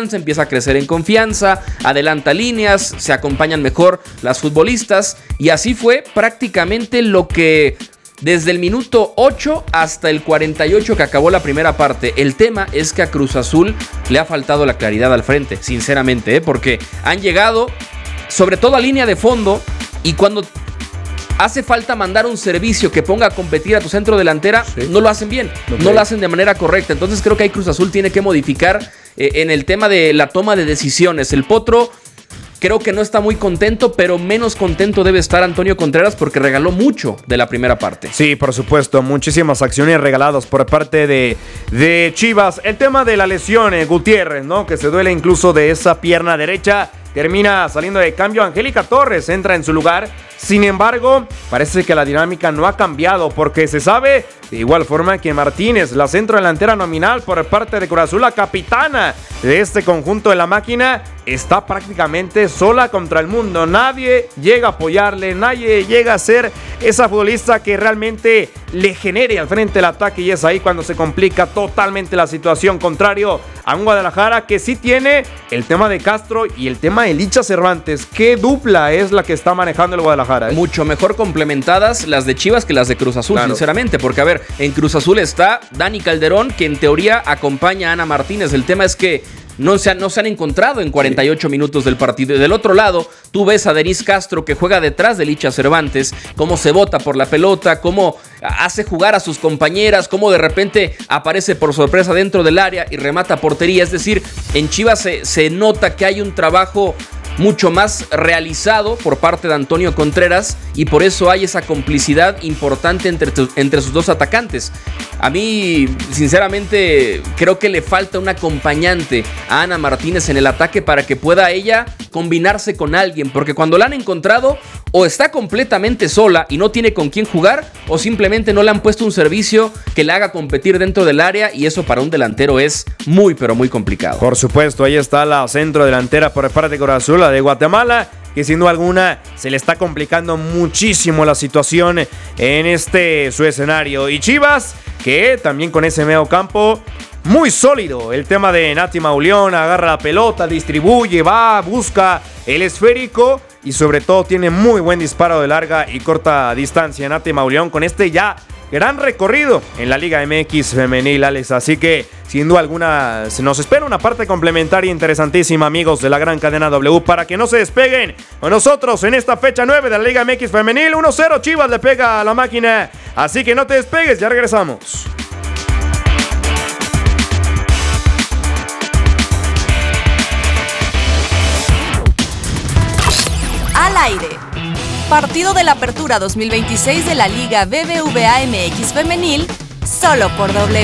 confianza, adelanta líneas, se acompañan mejor las futbolistas. Y así fue prácticamente lo que desde el minuto 8 hasta el 48 que acabó la primera parte. El tema es que a Cruz Azul le ha faltado la claridad al frente, sinceramente, porque han llegado sobre todo a línea de fondo y cuando hace falta mandar un servicio que ponga a competir a tu centro delantera, no lo hacen bien, no lo hacen de manera correcta. Entonces creo que ahí Cruz Azul tiene que modificar en el tema de la toma de decisiones. El Potro creo que no está muy contento, pero menos contento debe estar Antonio Contreras porque regaló mucho de la primera parte. Sí, por supuesto, muchísimas acciones regaladas por parte de Chivas. El tema de la lesión, Gutiérrez, ¿no? Que se duele incluso de esa pierna derecha. Termina saliendo de cambio, Angélica Torres entra en su lugar. Sin embargo, parece que la dinámica no ha cambiado porque se sabe de igual forma que Martínez, la centro delantera nominal por parte de Cruz Azul, la capitana de este conjunto de la máquina, está prácticamente sola contra el mundo. Nadie llega a apoyarle, nadie llega a ser esa futbolista que realmente le genere al frente el ataque, y es ahí cuando se complica totalmente la situación, contrario a un Guadalajara que sí tiene el tema de Castro y el tema de Licha Cervantes. ¿Qué dupla es la que está manejando el Guadalajara? Mucho mejor complementadas las de Chivas que las de Cruz Azul, claro. Sinceramente, porque a ver, en Cruz Azul está Dani Calderón, que en teoría acompaña a Ana Martínez. El tema es que no se han encontrado en 48 minutos del partido. Y del otro lado, tú ves a Denise Castro, que juega detrás de Licha Cervantes, cómo se bota por la pelota, cómo hace jugar a sus compañeras, cómo de repente aparece por sorpresa dentro del área y remata portería. Es decir, en Chivas se nota que hay un trabajo mucho más realizado por parte de Antonio Contreras y por eso hay esa complicidad importante entre sus dos atacantes. A mí, sinceramente, creo que le falta un acompañante a Ana Martínez en el ataque para que pueda ella combinarse con alguien, porque cuando la han encontrado o está completamente sola y no tiene con quién jugar, o simplemente no le han puesto un servicio que la haga competir dentro del área, y eso para un delantero es muy pero muy complicado. Por supuesto, ahí está la centro delantera por parte de Cruz Azul, la de Guatemala, que sin duda alguna se le está complicando muchísimo la situación en su escenario. Y Chivas, que también con ese medio campo muy sólido. El tema de Nati Mauleón, agarra la pelota, distribuye, va, busca el esférico y sobre todo tiene muy buen disparo de larga y corta distancia Nati Mauleón con ya gran recorrido en la Liga MX femenil, Alex. Así que sin duda alguna se nos espera una parte complementaria interesantísima, amigos de la gran cadena W, para que no se despeguen con nosotros en esta fecha 9 de la Liga MX femenil. 1-0 Chivas le pega a la máquina, así que no te despegues, ya regresamos. Al aire. Partido de la Apertura 2026 de la Liga BBVA MX Femenil, solo por W.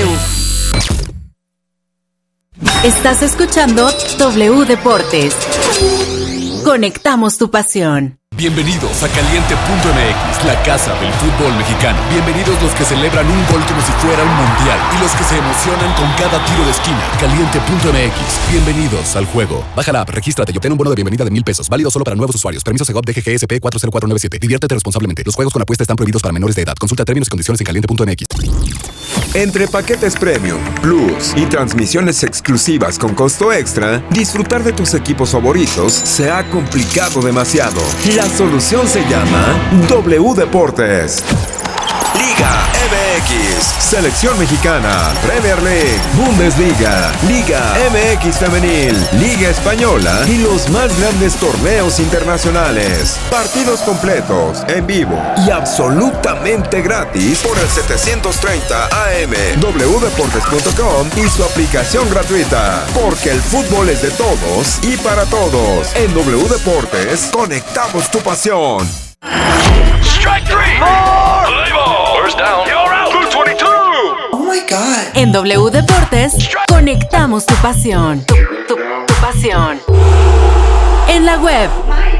Estás escuchando W Deportes. Conectamos tu pasión. Bienvenidos a Caliente.mx, la casa del fútbol mexicano. Bienvenidos los que celebran un gol como si fuera un mundial y los que se emocionan con cada tiro de esquina. Caliente.mx, bienvenidos al juego. Baja la app, regístrate y obtén un bono de bienvenida de $1,000. Válido solo para nuevos usuarios. Permiso Segov DGGSP 40497. Diviértete responsablemente. Los juegos con apuesta están prohibidos para menores de edad. Consulta términos y condiciones en Caliente.mx. Entre paquetes premium, plus y transmisiones exclusivas con costo extra, disfrutar de tus equipos favoritos se ha complicado demasiado. La solución se llama W Deportes. Liga MX, Selección Mexicana, Premier League, Bundesliga, Liga MX Femenil, Liga Española y los más grandes torneos internacionales. Partidos completos, en vivo y absolutamente gratis por el 730 AM, wdeportes.com y su aplicación gratuita. Porque el fútbol es de todos y para todos. En W Deportes, conectamos tu pasión. Strike three. Play ball. First down. You're out. 222. Oh my God. En W Deportes, conectamos tu pasión. Tu pasión. En la web.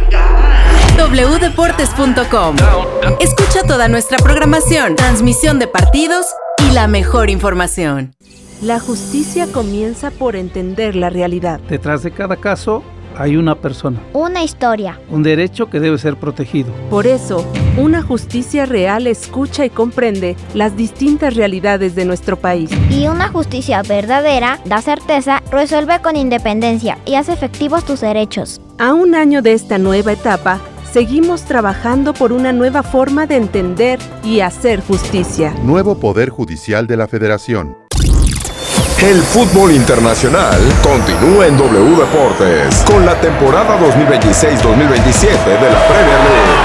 wdeportes.com. Escucha toda nuestra programación, transmisión de partidos y la mejor información. La justicia comienza por entender la realidad. Detrás de cada caso hay una persona. Una historia. Un derecho que debe ser protegido. Por eso, una justicia real escucha y comprende las distintas realidades de nuestro país. Y una justicia verdadera da certeza, resuelve con independencia y hace efectivos tus derechos. A un año de esta nueva etapa, seguimos trabajando por una nueva forma de entender y hacer justicia. Nuevo Poder Judicial de la Federación. El fútbol internacional continúa en W Deportes con la temporada 2026-2027 de la Premier League.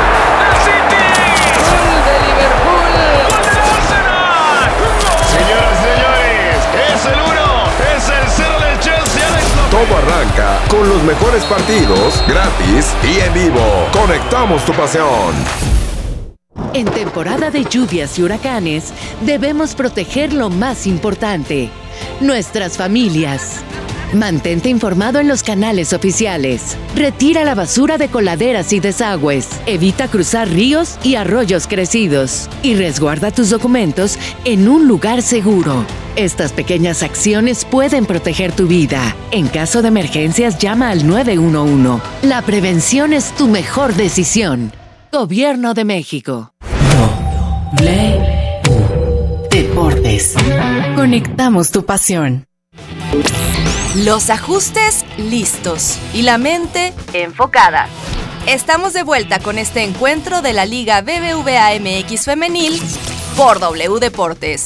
¡Gol de Liverpool! ¡Gol del Arsenal! Señoras y señores, es el 1, es el 0 del Chelsea. Todo arranca con los mejores partidos, gratis y en vivo. Conectamos tu pasión. En temporada de lluvias y huracanes, debemos proteger lo más importante, nuestras familias. Mantente informado en los canales oficiales. Retira la basura de coladeras y desagües. Evita cruzar ríos y arroyos crecidos. Y resguarda tus documentos en un lugar seguro. Estas pequeñas acciones pueden proteger tu vida. En caso de emergencias, llama al 911. La prevención es tu mejor decisión. Gobierno de México. W Deportes. Conectamos tu pasión. Los ajustes listos y la mente enfocada. Estamos de vuelta con este encuentro de la Liga BBVA MX Femenil por W Deportes.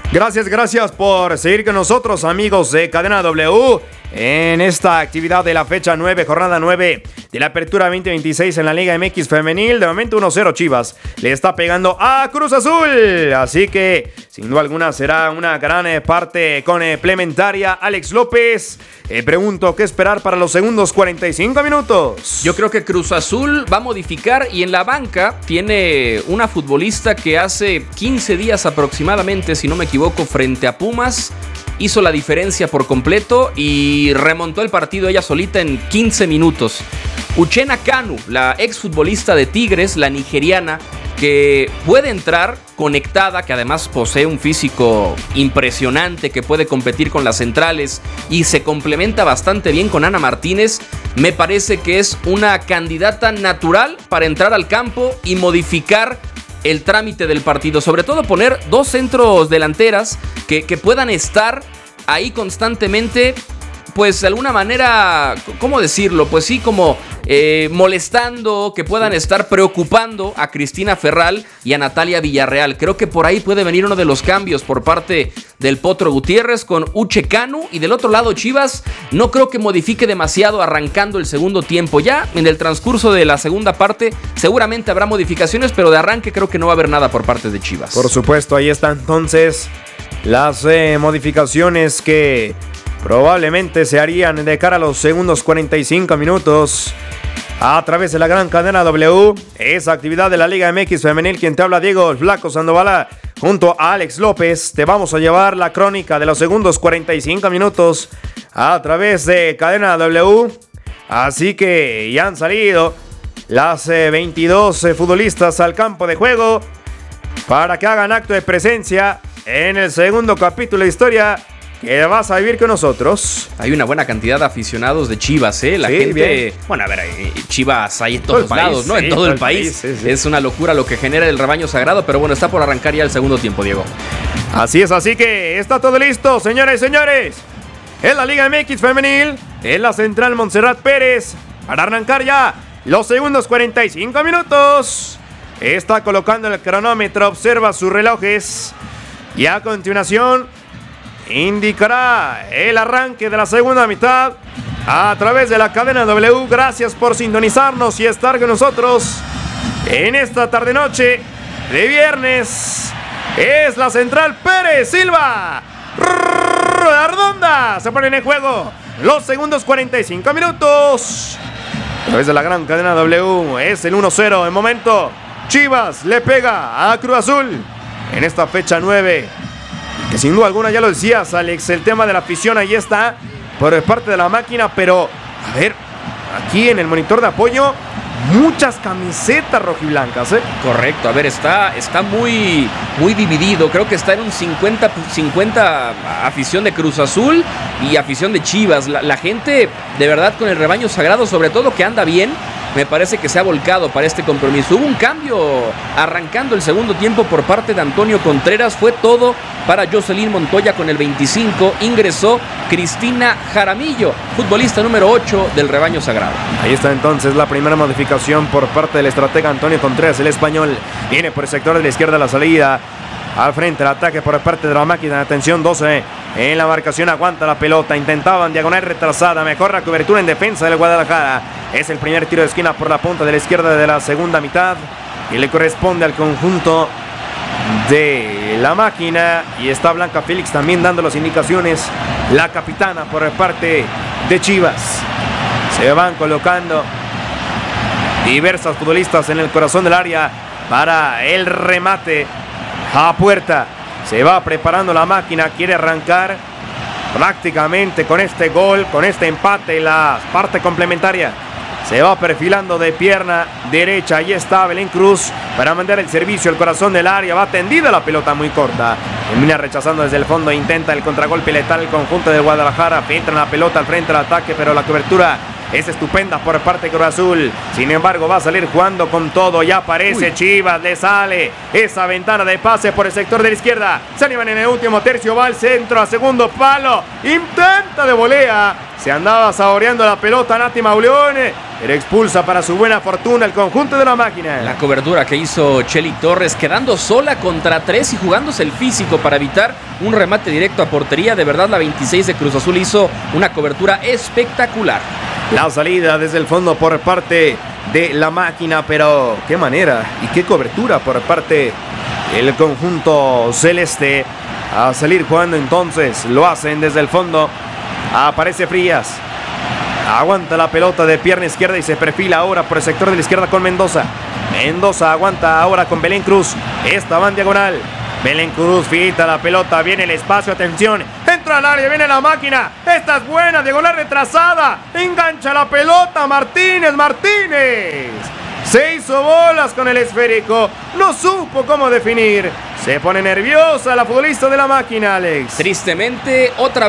Gracias por seguir con nosotros, amigos de Cadena W, en esta actividad de la fecha 9, jornada 9 de la Apertura 2026 en la Liga MX Femenil. De momento 1-0 Chivas le está pegando a Cruz Azul, así que sin duda alguna será una gran parte complementaria. Alex López, pregunto, ¿qué esperar para los segundos 45 minutos? Yo creo que Cruz Azul va a modificar y en la banca tiene una futbolista que hace 15 días aproximadamente, si no me equivoco, frente a Pumas, hizo la diferencia por completo y remontó el partido ella solita en 15 minutos. Uchenna Kanu, la exfutbolista de Tigres, la nigeriana, que puede entrar conectada, que además posee un físico impresionante, que puede competir con las centrales y se complementa bastante bien con Ana Martínez. Me parece que es una candidata natural para entrar al campo y modificar el trámite del partido, sobre todo poner dos centros delanteras que puedan estar ahí constantemente, pues de alguna manera, ¿cómo decirlo? Pues sí, como molestando, que puedan estar preocupando a Cristina Ferral y a Natalia Villarreal. Creo que por ahí puede venir uno de los cambios por parte del Potro Gutiérrez con Uche Kanu, y del otro lado Chivas no creo que modifique demasiado arrancando el segundo tiempo. Ya en el transcurso de la segunda parte seguramente habrá modificaciones, pero de arranque creo que no va a haber nada por parte de Chivas. Por supuesto, ahí están entonces las modificaciones que probablemente se harían de cara a los segundos 45 minutos a través de la gran cadena W. Esa actividad de la Liga MX Femenil. Quien te habla, Diego el Flaco Sandoval, junto a Alex López. Te vamos a llevar la crónica de los segundos 45 minutos a través de cadena W. Así que ya han salido las 22 futbolistas al campo de juego para que hagan acto de presencia en el segundo capítulo de historia que vas a vivir con nosotros. Hay una buena cantidad de aficionados de Chivas, La sí, gente, bien. Bueno, a ver, Chivas hay en todos lados, ¿no? En todo el país. Sí. Es una locura lo que genera el rebaño sagrado, pero bueno, está por arrancar ya el segundo tiempo, Diego. Así es, así que está todo listo, señores y señores. En la Liga MX Femenil, en la central Montserrat Pérez, para arrancar ya los segundos 45 minutos. Está colocando el cronómetro, observa sus relojes y a continuación indicará el arranque de la segunda mitad a través de la cadena W. Gracias por sintonizarnos y estar con nosotros en esta tarde-noche de viernes. Es la central Pérez Silva. La redonda. Se ponen en juego los segundos 45 minutos. A través de la gran cadena W. Es el 1-0 en momento. Chivas le pega a Cruz Azul en esta fecha 9. Que sin duda alguna, ya lo decías, Alex, el tema de la afición ahí está por parte de la máquina, pero a ver, aquí en el monitor de apoyo, muchas camisetas rojiblancas, Correcto, a ver, está muy dividido. Creo que está en un 50-50 afición de Cruz Azul y afición de Chivas. La gente, de verdad, con el rebaño sagrado, sobre todo que anda bien, me parece que se ha volcado para este compromiso. Hubo un cambio arrancando el segundo tiempo por parte de Antonio Contreras. Fue todo para Jocelyn Montoya con el 25. Ingresó Cristina Jaramillo, futbolista número 8 del rebaño sagrado. Ahí está entonces la primera modificación por parte del estratega Antonio Contreras. El español viene por el sector de la izquierda la salida. Al frente el ataque por parte de la máquina. Atención, 12 en la marcación, aguanta la pelota. Intentaban diagonal retrasada. Mejor la cobertura en defensa del Guadalajara. Es el primer tiro de esquina por la punta de la izquierda de la segunda mitad y le corresponde al conjunto de la máquina. Y está Blanca Félix también dando las indicaciones. La capitana por parte de Chivas. Se van colocando diversas futbolistas en el corazón del área para el remate a puerta. Se va preparando la máquina, quiere arrancar prácticamente con este gol, con este empate en la parte complementaria. Se va perfilando de pierna derecha. Ahí está Belén Cruz para mandar el servicio al corazón del área. Va tendida la pelota muy corta. Termina rechazando desde el fondo. Intenta el contragolpe letal el conjunto de Guadalajara. Entra la pelota al frente del ataque, pero la cobertura Es estupenda por parte de Cruz Azul. Sin embargo, va a salir jugando con todo. Ya aparece Chivas. Le sale esa ventana de pase por el sector de la izquierda. Se animan en el último tercio. Va al centro, a segundo palo. Intenta de volea. Se andaba saboreando la pelota Nati Mauleón. Era expulsa para su buena fortuna el conjunto de la máquina. La cobertura que hizo Chely Torres, quedando sola contra 3 y jugándose el físico para evitar un remate directo a portería. De verdad, la 26 de Cruz Azul hizo una cobertura espectacular. La salida desde el fondo por parte de la máquina, pero qué manera y qué cobertura por parte del conjunto celeste. A salir jugando entonces, lo hacen desde el fondo. Aparece Frías. Aguanta la pelota de pierna izquierda y se perfila ahora por el sector de la izquierda con Mendoza. Mendoza aguanta ahora con Belén Cruz. Esta va en diagonal. Belén Cruz fita la pelota, viene el espacio, atención. Entra al área, viene la máquina. Esta es buena, diagonal retrasada. Engancha la pelota Martínez. Se hizo bolas con el esférico. No supo cómo definir. Se pone nerviosa la futbolista de la máquina, Alex. Tristemente, otra